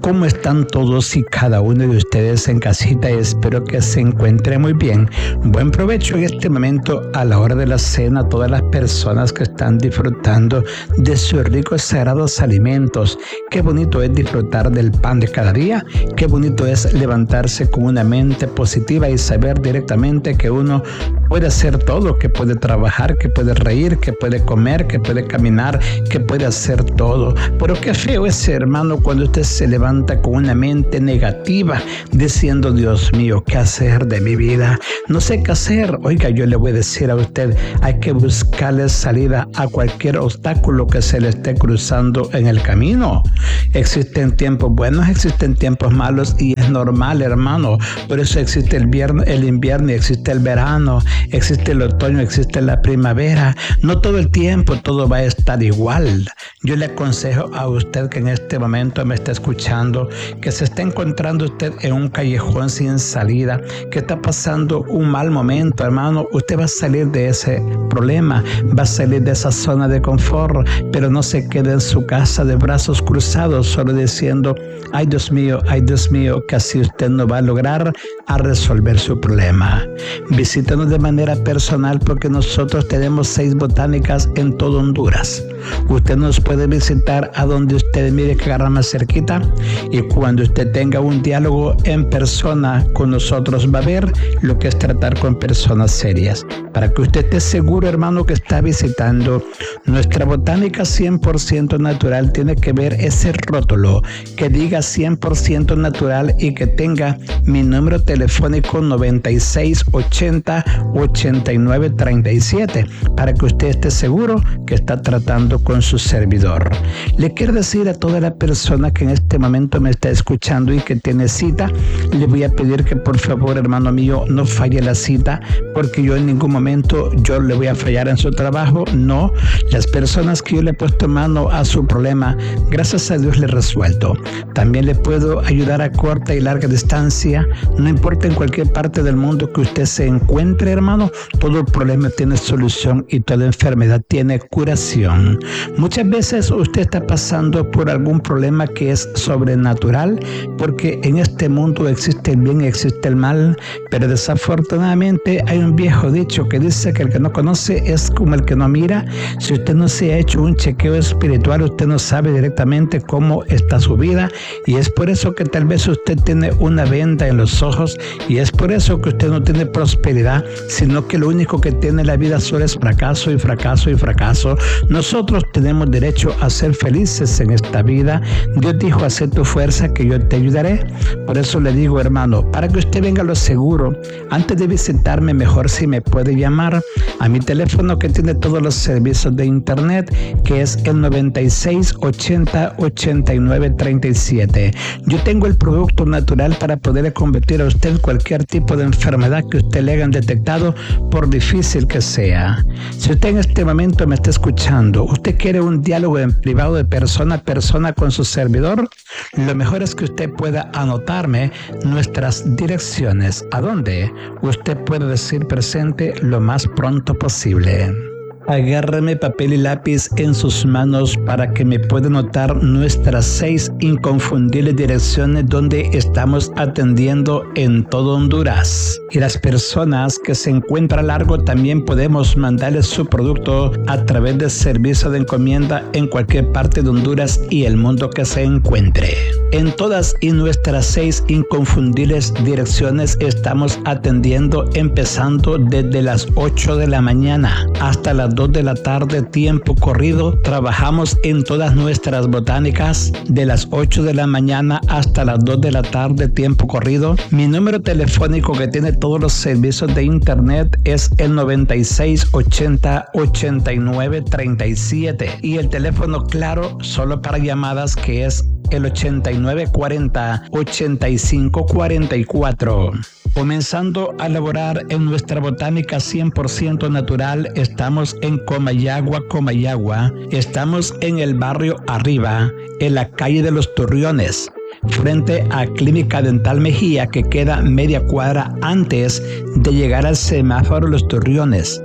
¿Cómo están todos y cada uno de ustedes en casita? Espero que se encuentren muy bien. Buen provecho en este momento a la hora de la cena a todas las personas que están disfrutando de sus ricos sagrados alimentos. Qué bonito es disfrutar del pan de cada día. Qué bonito es levantarse con una mente positiva y saber directamente que uno puede hacer todo, que puede trabajar, que puede reír, que puede comer, que puede caminar, que puede hacer todo. Pero qué feo es, hermano, cuando usted se levanta con una mente negativa, diciendo: Dios mío, ¿qué hacer de mi vida? No sé qué hacer. Oiga, yo le voy a decir a usted, hay que buscarle salida a cualquier obstáculo que se le esté cruzando en el camino. Existen tiempos buenos, existen tiempos malos, y es normal, hermano. Por eso existe el, vierno, el invierno, y existe el verano, existe el otoño, existe la primavera. No todo el tiempo todo va a estar igual. Yo le aconsejo a usted que en este momento me está escuchando, que se está encontrando usted en un callejón sin salida, que está pasando un mal momento, hermano. Usted va a salir de ese problema, va a salir de esa zona de confort, pero no se quede en su casa de brazos cruzados, solo diciendo: ay Dios mío, ay Dios mío, que así usted no va a lograr a resolver su problema. Visítanos de manera personal, porque nosotros tenemos seis botánicas en todo Honduras. Usted nos puede visitar a donde usted mire que agarra más cerquita, y cuando usted tenga un diálogo en persona con nosotros va a ver lo que es tratar con personas serias. Para que usted esté seguro, hermano, que está visitando nuestra botánica cien por ciento natural, tiene que ver ese rótulo que diga cien por ciento natural y que tenga mi número telefónico noventa y seis ochenta ochenta y nueve treinta y siete, para que usted esté seguro que está tratando con su servidor. Le quiero decir a toda la persona que en este momento me está escuchando y que tiene cita, le voy a pedir que por favor, hermano mío, no falle la cita, porque yo en ningún momento yo le voy a fallar en su trabajo. No, las personas que yo le he puesto mano a su problema, gracias a Dios le he resuelto. También le puedo ayudar a corta y larga distancia, no importa en cualquier parte del mundo que usted se encuentre, hermano, todo problema tiene solución y toda enfermedad tiene curación. Muchas veces usted está pasando por algún problema que es sobrenatural, porque en este mundo existe el bien y existe el mal, pero desafortunadamente hay un viejo dicho que dice que el que no conoce es como el que no mira. Si usted no se ha hecho un chequeo espiritual, usted no sabe directamente cómo está su vida, y es por eso que tal vez usted tiene una venda en los ojos, y es por eso que usted no tiene prosperidad, sino que lo único que tiene en la vida solo es fracaso y fracaso y fracaso. Nosotros tenemos derecho a ser felices en esta vida. Dios dijo: haz tu fuerza que yo te ayudaré. Por eso le digo, hermano, para que usted venga a lo seguro, antes de visitarme, mejor si me puede llamar a mi teléfono que tiene todos los servicios de internet, que es el noventa y seis ochenta ochenta y nueve treinta y siete. Yo tengo el producto natural para poder convertir a usted cualquier tipo de enfermedad que usted le hayan detectado, por difícil que sea. Si usted en este momento me está escuchando, usted quiere un diálogo en privado de persona a persona con su servidor, lo mejor es que usted pueda anotarme nuestras direcciones, a donde usted puede decir presente lo más pronto posible. Agárreme papel y lápiz en sus manos para que me pueda notar nuestras seis inconfundibles direcciones donde estamos atendiendo en todo Honduras. Y las personas que se encuentran largo también podemos mandarles su producto a través de servicio de encomienda en cualquier parte de Honduras y el mundo que se encuentre. En todas y nuestras seis inconfundibles direcciones estamos atendiendo, empezando desde las ocho de la mañana hasta las dos de la tarde, tiempo corrido. Trabajamos en todas nuestras botánicas de las ocho de la mañana hasta las dos de la tarde, tiempo corrido. Mi número telefónico que tiene todos los servicios de internet es el noventa y seis ochenta ochenta y nueve treinta y siete, y el teléfono claro solo para llamadas, que es el ochenta y nueve cuarenta ochenta y cinco cuarenta y cuatro. Comenzando a laborar en nuestra botánica cien por ciento natural, estamos en Comayagua, Comayagua. Estamos en el barrio Arriba, en la calle de los Torreones, frente a Clínica Dental Mejía, que queda media cuadra antes de llegar al semáforo Los Torreones.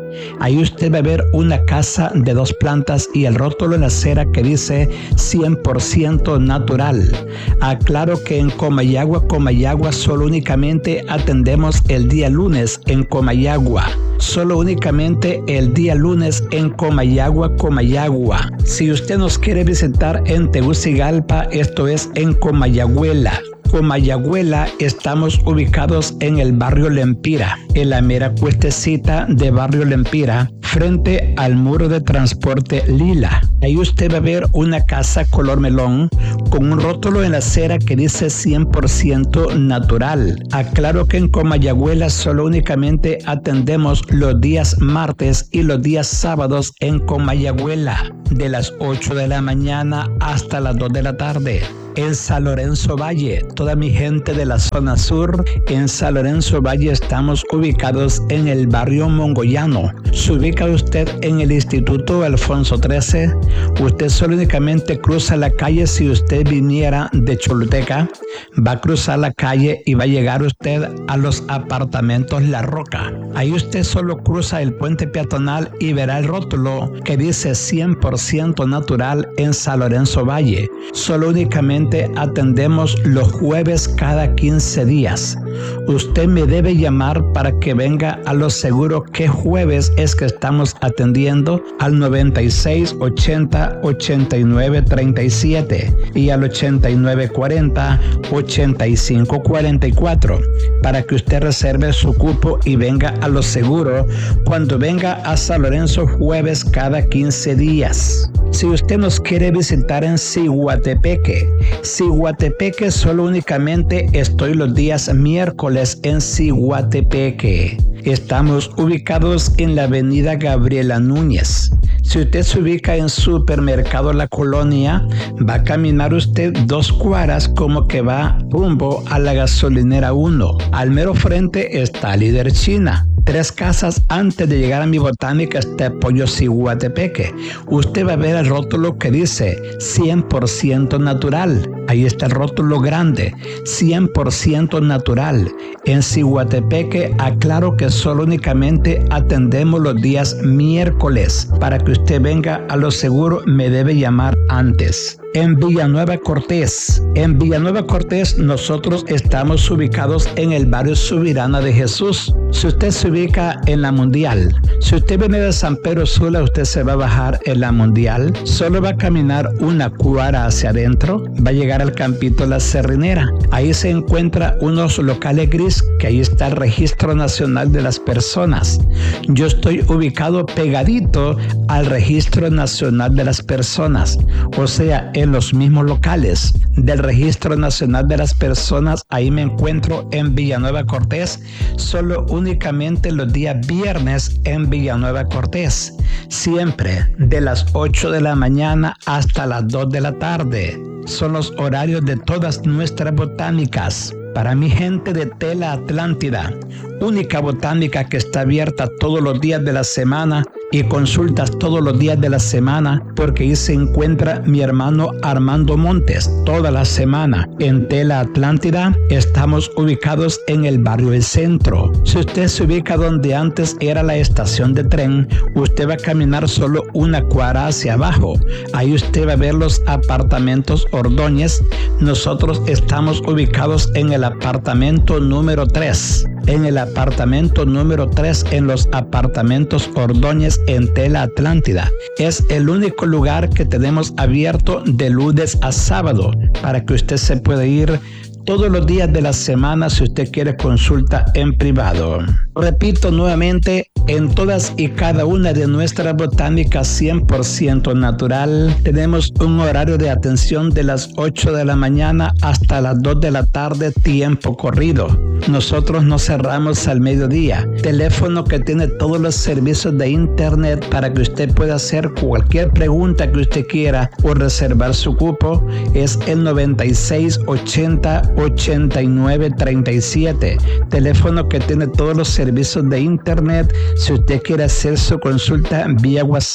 Ahí usted va a ver una casa de dos plantas y el rótulo en la acera que dice cien por ciento natural. Aclaro que en Comayagua, Comayagua solo únicamente atendemos el día lunes en Comayagua. Solo únicamente el día lunes en Comayagua, Comayagua. Si usted nos quiere visitar en Tegucigalpa, esto es en Comayagüela. Comayagüela, estamos ubicados en el barrio Lempira, en la mera cuestecita de barrio Lempira, frente al muro de transporte Lila. Ahí usted va a ver una casa color melón con un rótulo en la acera que dice cien por ciento natural. Aclaro que en Comayagüela solo únicamente atendemos los días martes y los días sábados en Comayagüela, de las ocho de la mañana hasta las dos de la tarde. En San Lorenzo Valle, toda mi gente de la zona sur, en San Lorenzo Valle estamos ubicados en el barrio Mongoyano. Se ubica usted en el Instituto Alfonso trece. Usted solo únicamente cruza la calle. Si usted viniera de Choluteca, va a cruzar la calle y va a llegar usted a los apartamentos La Roca. Ahí usted solo cruza el puente peatonal y verá el rótulo que dice cien por ciento natural en San Lorenzo Valle. Solo únicamente atendemos los jueves cada quince días. Usted me debe llamar para que venga a lo seguro qué jueves es que estamos atendiendo al noventa y seis ochenta ochenta y nueve treinta y siete y al ochenta y nueve cuarenta ochenta y cinco cuarenta y cuatro para que usted reserve su cupo y venga a lo seguro cuando venga a San Lorenzo jueves cada quince días. Si usted nos quiere visitar en Ciguatepeque, Ciguatepeque solo únicamente estoy los días miércoles en Ciguatepeque. Estamos ubicados en la avenida Gabriela Núñez. Si usted se ubica en Supermercado La Colonia, va a caminar usted dos cuadras como que va rumbo a la gasolinera uno. Al mero frente está Líder China. Tres casas antes de llegar a mi botánica está Pollo Ciguatepeque. Usted va a ver el rótulo que dice cien por ciento natural. Ahí está el rótulo grande, cien por ciento natural. En Ciguatepeque aclaro que solo únicamente atendemos los días miércoles. Para que usted venga a lo seguro me debe llamar antes. En Villanueva Cortés, en Villanueva Cortés nosotros estamos ubicados en el barrio Subirana de Jesús. Si usted se ubica en la Mundial, si usted viene de San Pedro Sula, usted se va a bajar en la Mundial, solo va a caminar una cuadra hacia adentro, va a llegar al campito La Cerrinera. Ahí se encuentra unos locales gris, que ahí está el Registro Nacional de las Personas. Yo estoy ubicado pegadito al Registro Nacional de las Personas, o sea, en los mismos locales del Registro Nacional de las Personas. Ahí me encuentro en Villanueva Cortés, solo únicamente los días viernes en Villanueva Cortés, siempre de las ocho de la mañana hasta las dos de la tarde. Son los horarios de todas nuestras botánicas. Para mi gente de Tela Atlántida, única botánica que está abierta todos los días de la semana y consultas todos los días de la semana, porque ahí se encuentra mi hermano Armando Montes toda la semana. En Tela Atlántida estamos ubicados en el barrio El Centro. Si usted se ubica donde antes era la estación de tren, usted va a caminar solo una cuadra hacia abajo. Ahí usted va a ver los apartamentos Ordóñez. Nosotros estamos ubicados en el apartamento número tres. En el apartamento número tres, en los apartamentos Ordóñez en Tela Atlántida. Es el único lugar que tenemos abierto de lunes a sábado para que usted se pueda ir todos los días de la semana si usted quiere consulta en privado. Repito nuevamente, en todas y cada una de nuestras botánicas cien por ciento natural, tenemos un horario de atención de las ocho de la mañana hasta las dos de la tarde, tiempo corrido. Nosotros no cerramos al mediodía. Teléfono que tiene todos los servicios de internet para que usted pueda hacer cualquier pregunta que usted quiera o reservar su cupo es el noventa y seis ochenta ochenta y nueve treinta y siete. Teléfono que tiene todos los servicios de internet si usted quiere hacer su consulta vía WhatsApp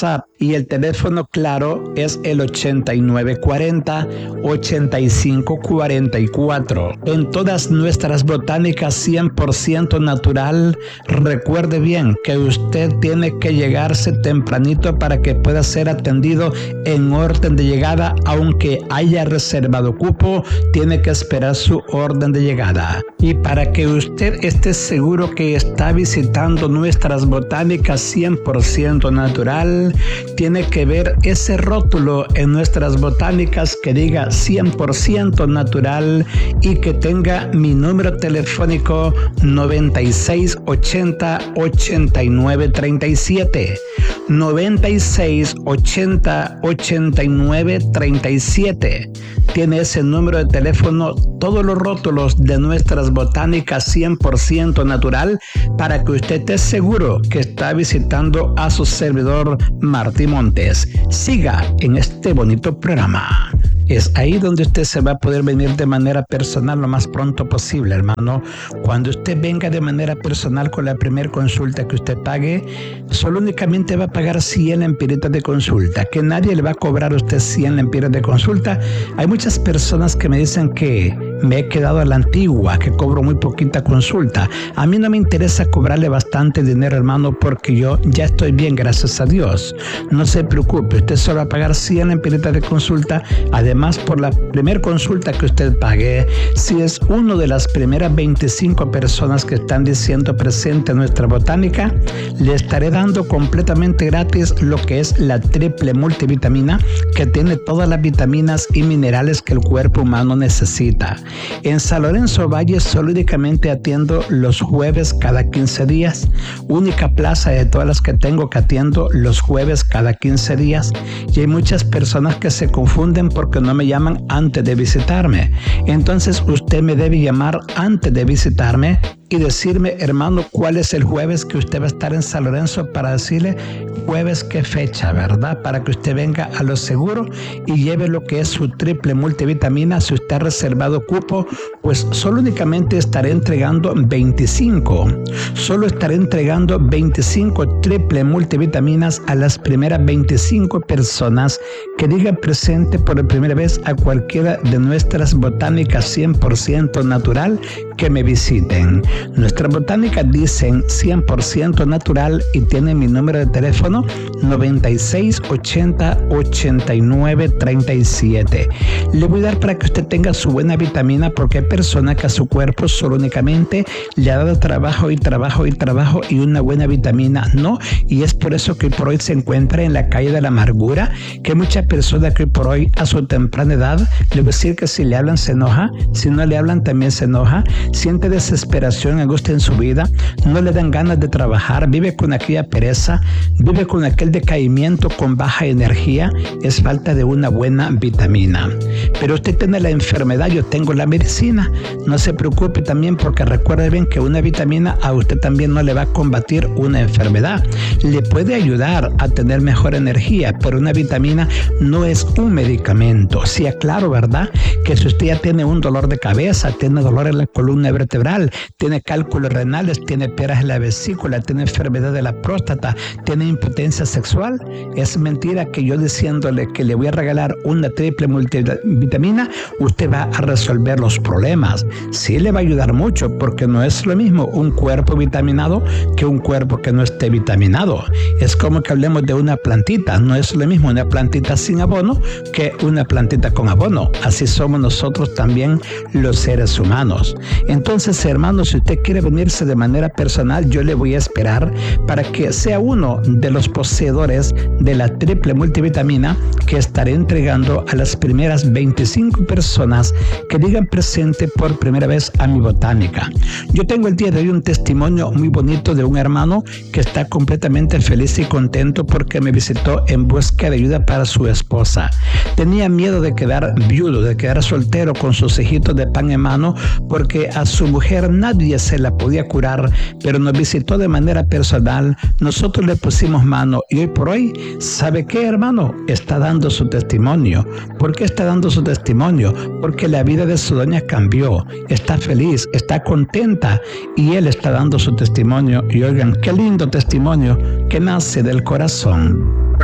y el teléfono claro es el ochenta y nueve cuarenta, ochenta y cinco cuarenta y cuatro. En todas nuestras botánicas cien por ciento natural, recuerde bien que usted tiene que llegarse tempranito para que pueda ser atendido en orden de llegada, aunque haya reservado cupo, tiene que esperar su orden de llegada. Y para que usted esté seguro que está visitando nuestras botánicas cien por ciento natural, tiene que ver ese rótulo en nuestras botánicas que diga cien por ciento natural y que tenga mi número telefónico noventa y seis ochenta ochenta y nueve treinta y siete. noventa y seis ochenta ochenta y nueve treinta y siete. Tiene ese número de teléfono todos los rótulos de nuestras botánicas cien por ciento natural para que usted esté seguro que está visitando a su servidor Martí Montes. Siga en este bonito programa. Es ahí donde usted se va a poder venir de manera personal lo más pronto posible, hermano. Cuando usted venga de manera personal con la primera consulta que usted pague, solo únicamente va a pagar cien lempiras de consulta, que nadie le va a cobrar a usted cien lempiras de consulta. Hay muchas personas que me dicen que me he quedado a la antigua, que cobro muy poquita consulta. A mí no me interesa cobrarle bastante dinero, hermano, porque yo ya estoy bien, gracias a Dios. No se preocupe, usted solo va a pagar cien lempiras de consulta. Además, por la primera consulta que usted pague, si es uno de las primeras veinticinco personas que están diciendo presente en nuestra botánica, le estaré dando completamente gratis lo que es la triple multivitamina, que tiene todas las vitaminas y minerales que el cuerpo humano necesita. En San Lorenzo Valle solo únicamente atiendo los jueves cada quince días, única plaza de todas las que tengo que atiendo los jueves cada quince días, y hay muchas personas que se confunden porque no me llaman antes de visitarme. Entonces usted me debe llamar antes de visitarme y decirme, hermano, cuál es el jueves que usted va a estar en San Lorenzo, para decirle jueves qué fecha, ¿verdad? Para que usted venga a lo seguro y lleve lo que es su triple multivitamina. Si usted ha reservado cupo, pues solo únicamente estaré entregando veinticinco. Solo estaré entregando veinticinco triple multivitaminas a las primeras veinticinco personas que digan presente por primera vez a cualquiera de nuestras botánicas cien por ciento natural que me visiten. Nuestras botánicas dicen cien por ciento natural y tienen mi número de teléfono noventa y seis ochenta ochenta y nueve treinta y siete. Le voy a dar para que usted tenga su buena vitamina, porque hay personas que a su cuerpo solo únicamente le ha dado trabajo y trabajo y trabajo y una buena vitamina no, y es por eso que hoy por hoy se encuentra en la calle de la amargura, que muchas personas que hoy por hoy a su temprana edad, le voy a decir que si le hablan se enoja, si no le hablan también se enoja, siente desesperación, angustia en su vida, no le dan ganas de trabajar, vive con aquella pereza, vive con aquel decaimiento, con baja energía. Es falta de una buena vitamina. Pero usted tiene la enfermedad, yo tengo la medicina. No se preocupe también, porque recuerde bien que una vitamina a usted también no le va a combatir una enfermedad. Le puede ayudar a tener mejor energía, pero una vitamina no es un medicamento. Sí, aclaro, ¿verdad? Que si usted ya tiene un dolor de cabeza, tiene dolor en la columna vertebral, tiene cálculos renales, tiene peras en la vesícula, tiene enfermedad de la próstata, tiene impotencia sexual, es mentira que yo diciéndole que le voy a regalar una triple multivitamina, usted va a resolver los problemas. Sí le va a ayudar mucho, porque no es lo mismo un cuerpo vitaminado que un cuerpo que no esté vitaminado. Es como que hablemos de una plantita, no es lo mismo una plantita sin abono que una plantita con abono. Así somos nosotros también los seres humanos. Entonces, hermanos, si usted quiere venirse de manera personal, yo le voy a esperar para que sea uno de los poseedores de la triple multivitamina que estaré entregando a las primeras veinticinco personas que digan presente por primera vez a mi botánica. Yo tengo el día de hoy un testimonio muy bonito de un hermano que está completamente feliz y contento porque me visitó en busca de ayuda para su esposa. Tenía miedo de quedar viudo, de quedar soltero con sus hijitos de pan en mano, porque a su mujer nadie se la podía curar, pero nos visitó de manera personal. Nosotros le pusimos mano y hoy por hoy, ¿sabe qué, hermano? Está dando su testimonio. ¿Por qué está dando su testimonio? Porque la vida de su doña cambió, está feliz, está contenta y él está dando su testimonio. Y oigan, qué lindo testimonio que nace del corazón.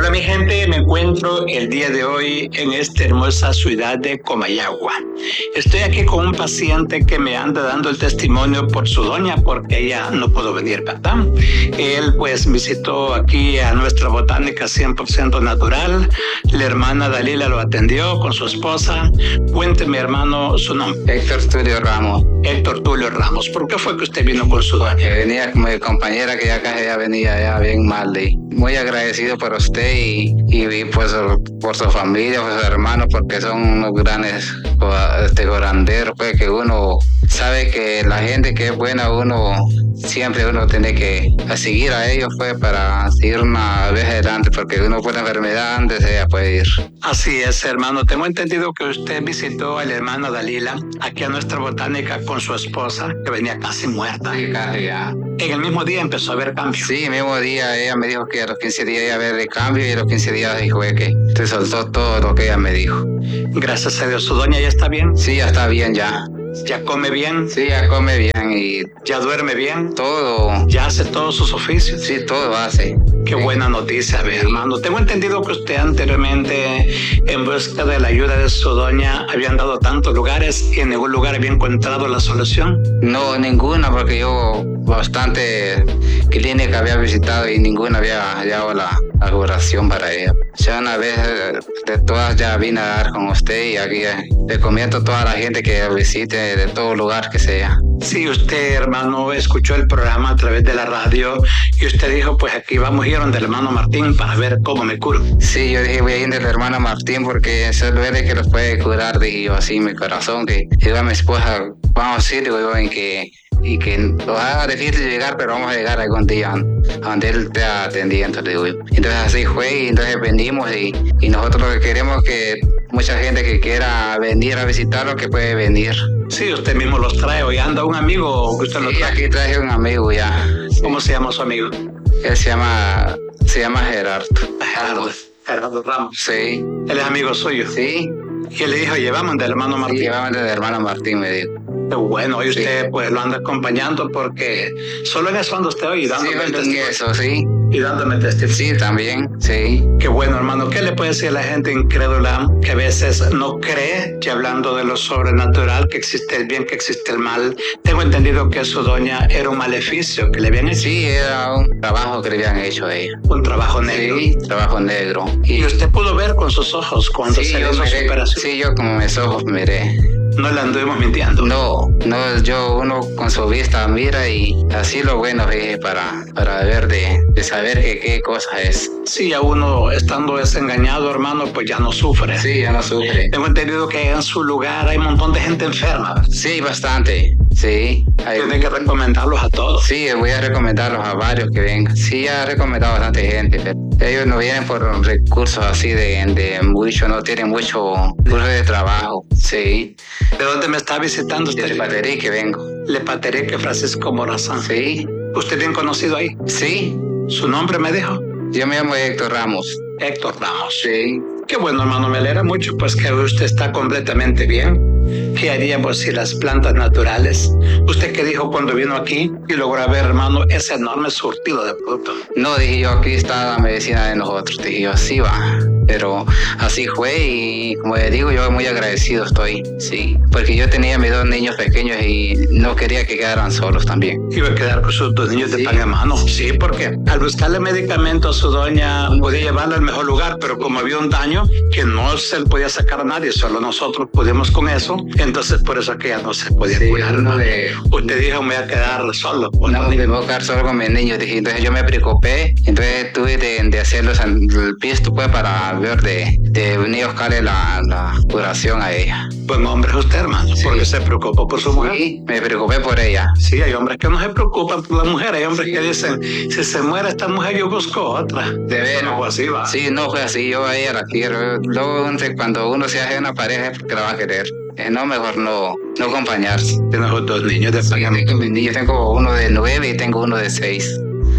Hola mi gente, me encuentro el día de hoy en esta hermosa ciudad de Comayagua. Estoy aquí con un paciente que me anda dando el testimonio por su doña porque ella no pudo venir, ¿verdad? Él pues visitó aquí a nuestra botánica cien por ciento natural. La hermana Dalila lo atendió con su esposa. Cuénteme, hermano, su nombre. Héctor Tulio Ramos. Héctor Tulio Ramos. ¿Por qué fue que usted vino con su doña? Venía con mi compañera que ya casi ya venía ya bien mal. Y muy agradecido por usted y, y pues por su familia, por sus hermanos, porque son unos grandes este, curanderos, pues que uno sabe que la gente que es buena, uno siempre uno tiene que seguir a ellos pues para seguir una vez adelante, porque uno por enfermedad antes ella puede ir. Así es, hermano. Tengo entendido que usted visitó a la hermana Dalila aquí a nuestra botánica con su esposa, que venía casi muerta. Sí, casi ya. En el mismo día empezó a haber cambio. Sí, el mismo día ella me dijo que a los quince días iba a haber cambio y a los quince días dijo que se soltó todo lo que ella me dijo. Gracias a Dios. ¿Su doña ya está bien? Sí, ya está bien ya. ¿Ya come bien? Sí, ya come bien y... ¿Ya duerme bien? Todo. ¿Ya hace todos sus oficios? Sí, todo hace. Qué sí. Buena noticia, a ver, hermano. Tengo entendido que usted anteriormente, en busca de la ayuda de su doña, había andado a tantos lugares y en ningún lugar había encontrado la solución. No, ninguna, porque yo bastante clínica había visitado y ninguna había hallado la, la curación para ella. Ya una vez de todas ya vine a dar con usted y aquí le comento a toda la gente que visite de todo lugar que sea. Sí, usted, hermano, escuchó el programa a través de la radio y usted dijo, pues aquí vamos a ir donde el hermano Martín para ver cómo me curo. Sí, yo dije, voy a ir donde el hermano Martín porque es el duele que los puede curar, dije yo así en mi corazón, que digo a mi esposa, vamos a ir, digo, en que y que nos haga difícil llegar, pero vamos a llegar algún día a donde él esté atendiendo, digo yo. Entonces así fue y entonces venimos y, y nosotros queremos que mucha gente que quiera venir a visitarlo, que puede venir. Sí, usted mismo los trae. ¿Hoy anda un amigo que usted sí, lo trae? Aquí traje un amigo ya. ¿Cómo se llama su amigo? Él se llama, se llama Gerardo. Gerardo. Gerardo Ramos. Sí. ¿Él es amigo suyo? Sí. Y él le dijo, llevamos del hermano Martín. Sí, llevamos del hermano Martín, me dijo. Bueno, hoy usted sí. pues lo anda acompañando porque solo en eso anda usted hoy dándome sí, testimonio. Eso, sí. Y dándome testimonio. Sí, también, sí. Qué bueno, hermano. ¿Qué le puede decir a la gente incrédula que a veces no cree, que hablando de lo sobrenatural, que existe el bien, que existe el mal? Tengo entendido que su doña era un maleficio que le habían hecho. Sí, era un trabajo que le habían hecho a ella. Un trabajo negro. Sí, trabajo negro. Y, ¿Y usted pudo ver con sus ojos cuando sí, se hizo su operación? Sí, yo con mis ojos miré. No le anduvimos mintiendo. No, no, yo uno con su vista mira y así lo bueno es para, para ver de, de saber que, qué cosa es. Sí, a uno estando desengañado, hermano, pues ya no sufre. Sí, ya no sufre. Tengo entendido que en su lugar hay un montón de gente enferma. Sí, bastante. Sí. Hay... Tiene que recomendarlos a todos. Sí, voy a recomendarlos a varios que vengan. Sí, ya he recomendado a bastante gente, pero ellos no vienen por recursos así de, de mucho, no tienen mucho curso de trabajo. Sí. ¿De dónde me está visitando usted? De Lepaterí que vengo. Lepaterí que Francisco Morazán. Sí. ¿Usted bien conocido ahí? Sí. ¿Su nombre me dijo? Yo me llamo Héctor Ramos. Héctor Ramos. Sí. Qué bueno, hermano, me alegra mucho pues que usted está completamente bien. ¿Qué haríamos si las plantas naturales? ¿Usted qué dijo cuando vino aquí y logró ver, hermano, ese enorme surtido de productos? No, dije yo, aquí está la medicina de nosotros. Dije yo, así va. Pero así fue y como le digo, yo muy agradecido estoy, sí. Porque yo tenía mis dos niños pequeños y no quería que quedaran solos también. Iba a quedar con sus dos niños de sí. pan en mano. Sí, porque al buscarle medicamentos a su doña podía llevarla al mejor lugar, pero como había un daño que no se le podía sacar a nadie, solo nosotros pudimos con eso, entonces por eso que ya no se podía sí, cuidar. No de... Usted dijo, me voy a quedar solo. No, me voy a quedar solo con mis niños. Dije, entonces yo me preocupé, entonces tuve de, de hacerlos el pisto pues para ver de, de venir a buscarle la, la curación a ella. Buen hombre es usted, hermano, sí. Porque se preocupó por su mujer. Sí, me preocupé por ella. Sí, hay hombres que no se preocupan por la mujer, hay hombres sí. que dicen, si se muere esta mujer yo busco otra. De veras. No fue así, va. Sí, no fue así, yo a ella la quiero. Luego, cuando uno se hace una pareja es porque la va a querer. No, mejor no, no acompañarse. Tengo dos niños de sí, tengo mis niños, tengo uno de nueve y tengo uno de seis.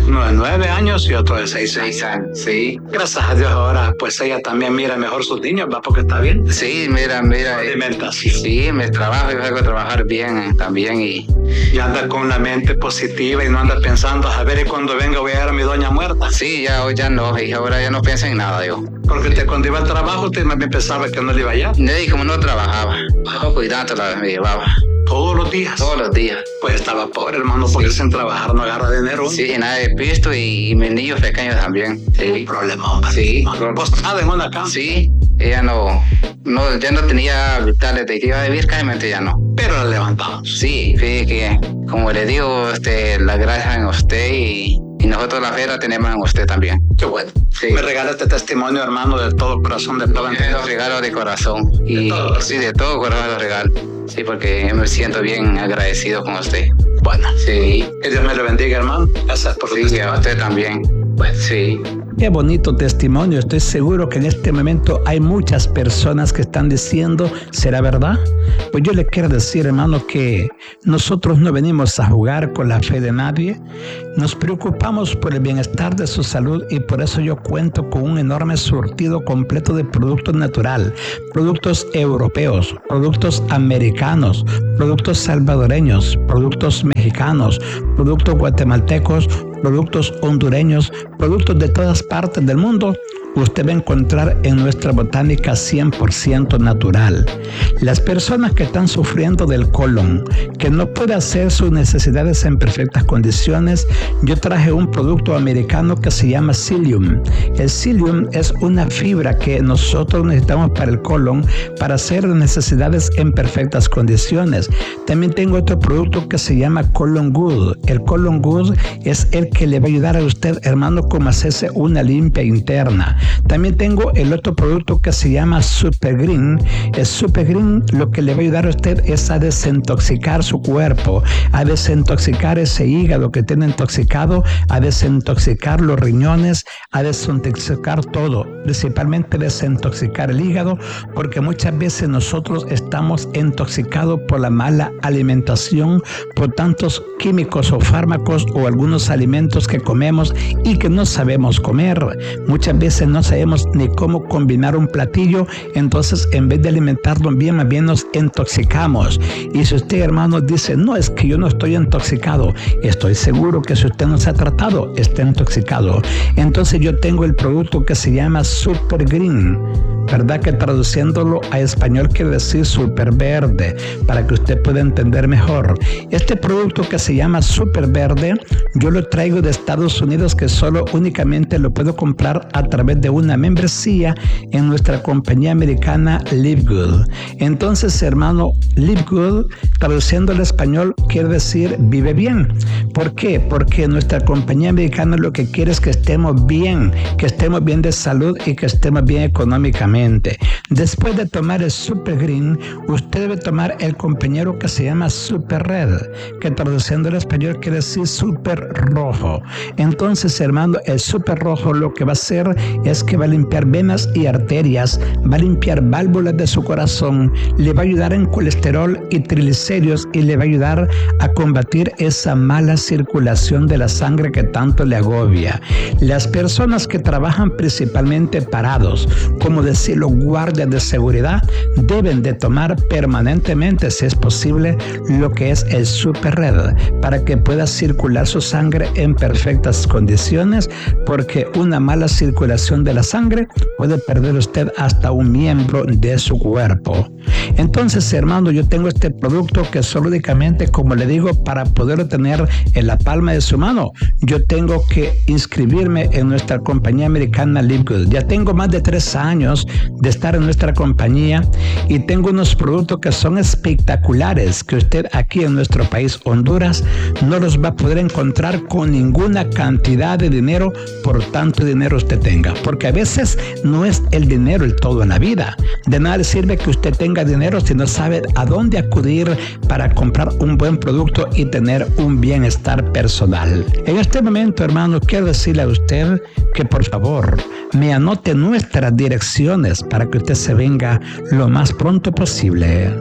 Uno de nueve años y otro de seis años. Seis años, sí. Gracias a Dios ahora, pues ella también mira mejor sus niños, ¿va? Porque está bien. Sí, mira, mira. Alimentación. Sí, me trabajo, yo salgo a trabajar bien eh, también y... Y anda con la mente positiva y no anda pensando, a ver, y cuando venga voy a ver a mi doña muerta. Sí, ya hoy ya no, y ahora ya no pienso en nada yo. Porque usted cuando iba al trabajo, usted más bien pensaba que no le iba allá. Y como no trabajaba, oh, cuidándola me llevaba. Todos los días. Todos los días. Pues estaba pobre, hermano, porque sí. Sin trabajar no agarra dinero. Sí, nada de pisto y, y mis niños pequeños también. Sí. Un problema, hombre. Sí. Postado en una cama. Sí. Ella no, no, ya no tenía vitales de que iba a vivir, cállate ya no. Pero la levantamos. Sí, fíjate que, como le digo, este, la gracia en usted y, y nosotros la fe la tenemos en usted también. Qué bueno. Sí. Me regala este testimonio, hermano, de todo corazón, de todo entero. Los regalo de corazón. Y, de todo. Sí, de todo corazón los regalo. Sí, porque yo me siento bien agradecido con usted. Bueno. Sí. Que Dios me lo bendiga, hermano. Gracias por su Sí, a usted también. Bueno, sí. Qué bonito testimonio. Estoy seguro que en este momento hay muchas personas que están diciendo, ¿será verdad? Pues yo le quiero decir, hermano, que nosotros no venimos a jugar con la fe de nadie. Nos preocupamos por el bienestar de su salud y por eso yo cuento con un enorme surtido completo de productos natural, productos europeos, productos americanos, productos salvadoreños, productos mexicanos, productos guatemaltecos, productos hondureños, productos de todas partes del mundo. Usted va a encontrar en nuestra botánica cien por ciento natural. Las personas que están sufriendo del colon, que no puede hacer sus necesidades en perfectas condiciones, yo traje un producto americano que se llama psyllium. El psyllium es una fibra que nosotros necesitamos para el colon para hacer necesidades en perfectas condiciones. También tengo otro producto que se llama Colon Good. El Colon Good es el que le va a ayudar a usted, hermano, como hacerse una limpia interna. También tengo el otro producto que se llama Super Green. El Super Green lo que le va a ayudar a usted es a desintoxicar su cuerpo, a desintoxicar ese hígado que tiene intoxicado, a desintoxicar los riñones, a desintoxicar todo, principalmente desintoxicar el hígado, porque muchas veces nosotros estamos intoxicados por la mala alimentación, por tantos químicos o fármacos o algunos alimentos que comemos y que no sabemos comer. Muchas veces no sabemos ni cómo combinar un platillo, entonces en vez de alimentarlo bien, más bien nos intoxicamos. Y si usted, hermano, dice, no, es que yo no estoy intoxicado, estoy seguro que si usted no se ha tratado, está intoxicado. Entonces yo tengo el producto que se llama Super Green, ¿verdad? Que traduciéndolo a español quiere decir super verde, para que usted pueda entender mejor. Este producto que se llama Super Verde, yo lo traigo de Estados Unidos, que solo únicamente lo puedo comprar a través de una membresía en nuestra compañía americana Live Good. Entonces, hermano, Live Good, traduciendo al español, quiere decir vive bien. ¿Por qué? Porque nuestra compañía americana lo que quiere es que estemos bien, que estemos bien de salud y que estemos bien económicamente. Después de tomar el Super Green, usted debe tomar el compañero que se llama Super Red, que traduciendo al español quiere decir super rojo. Entonces, hermano, el super rojo lo que va a hacer es que va a limpiar venas y arterias, va a limpiar válvulas de su corazón, le va a ayudar en colesterol y triglicéridos y le va a ayudar a combatir esa mala circulación de la sangre que tanto le agobia. Las personas que trabajan principalmente parados, como decir los guardias de seguridad, deben de tomar permanentemente, si es posible, lo que es el Super Red, para que pueda circular su sangre en perfectas condiciones, porque una mala circulación de la sangre puede perder usted hasta un miembro de su cuerpo. Entonces, hermano, yo tengo este producto que solo únicamente, como le digo, para poderlo tener en la palma de su mano, yo tengo que inscribirme en nuestra compañía americana Live Good. Ya tengo más de tres años de estar en nuestra compañía y tengo unos productos que son espectaculares, que usted aquí en nuestro país, Honduras, no los va a poder encontrar con ninguna cantidad de dinero, por tanto dinero usted tenga, porque a veces no es el dinero el todo en la vida. De nada le sirve que usted tenga dinero si no sabe a dónde acudir para comprar un buen producto y tener un bienestar personal. En este momento, hermano, quiero decirle a usted que por favor me anote nuestras direcciones para que usted se venga lo más pronto posible.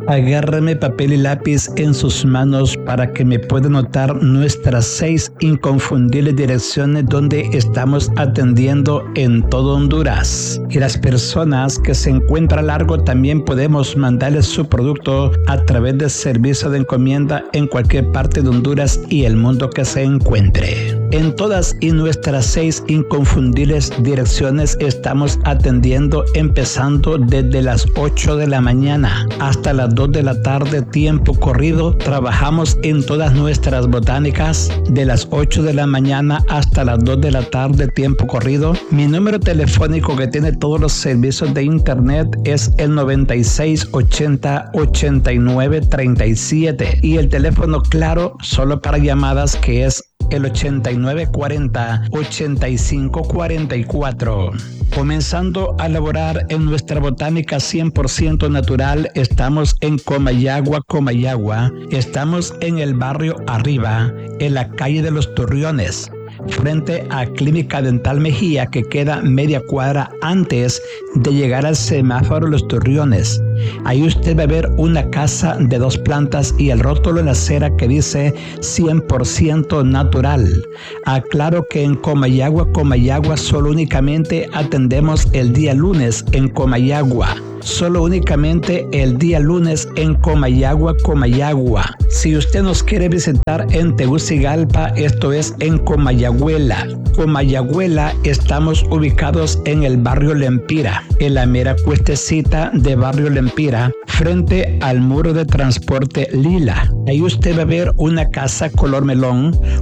Agárreme papel y lápiz en sus manos para que me pueda notar nuestras seis inconfundibles direcciones donde estamos atendiendo en todo Honduras. Y las personas que se encuentran largo también podemos mandarles su producto a través de servicio de encomienda en cualquier parte de Honduras y el mundo que se encuentre. En todas y nuestras seis inconfundibles direcciones estamos atendiendo empezando desde las ocho de la mañana hasta las dos de la tarde, tiempo corrido. Trabajamos en todas nuestras botánicas de las ocho de la mañana hasta las dos de la tarde, tiempo corrido. Mi número telefónico que tiene todos los servicios de internet es el noventa y seis ochenta ochenta y nueve treinta y siete y el teléfono claro solo para llamadas que es el ochenta y nueve cuarenta ochenta y cinco cuarenta y cuatro. Comenzando a laborar en nuestra botánica cien por ciento natural, estamos en Comayagua, Comayagua. Estamos en el barrio Arriba, en la calle de los Torreones, frente a Clínica Dental Mejía, que queda media cuadra antes de llegar al semáforo Los Torreones. Ahí usted va a ver una casa de dos plantas y el rótulo en la acera que dice cien por ciento natural. Aclaro que en Comayagua, Comayagua solo únicamente atendemos el día lunes en Comayagua. Solo únicamente el día lunes en Comayagua, Comayagua. Si usted nos quiere visitar en Tegucigalpa, esto es en Comayagüela. Comayagüela estamos ubicados en el barrio Lempira, en la mera cuestecita de barrio Lempira, frente al muro de transporte Lila. Ahí usted va a ver una casa color melón,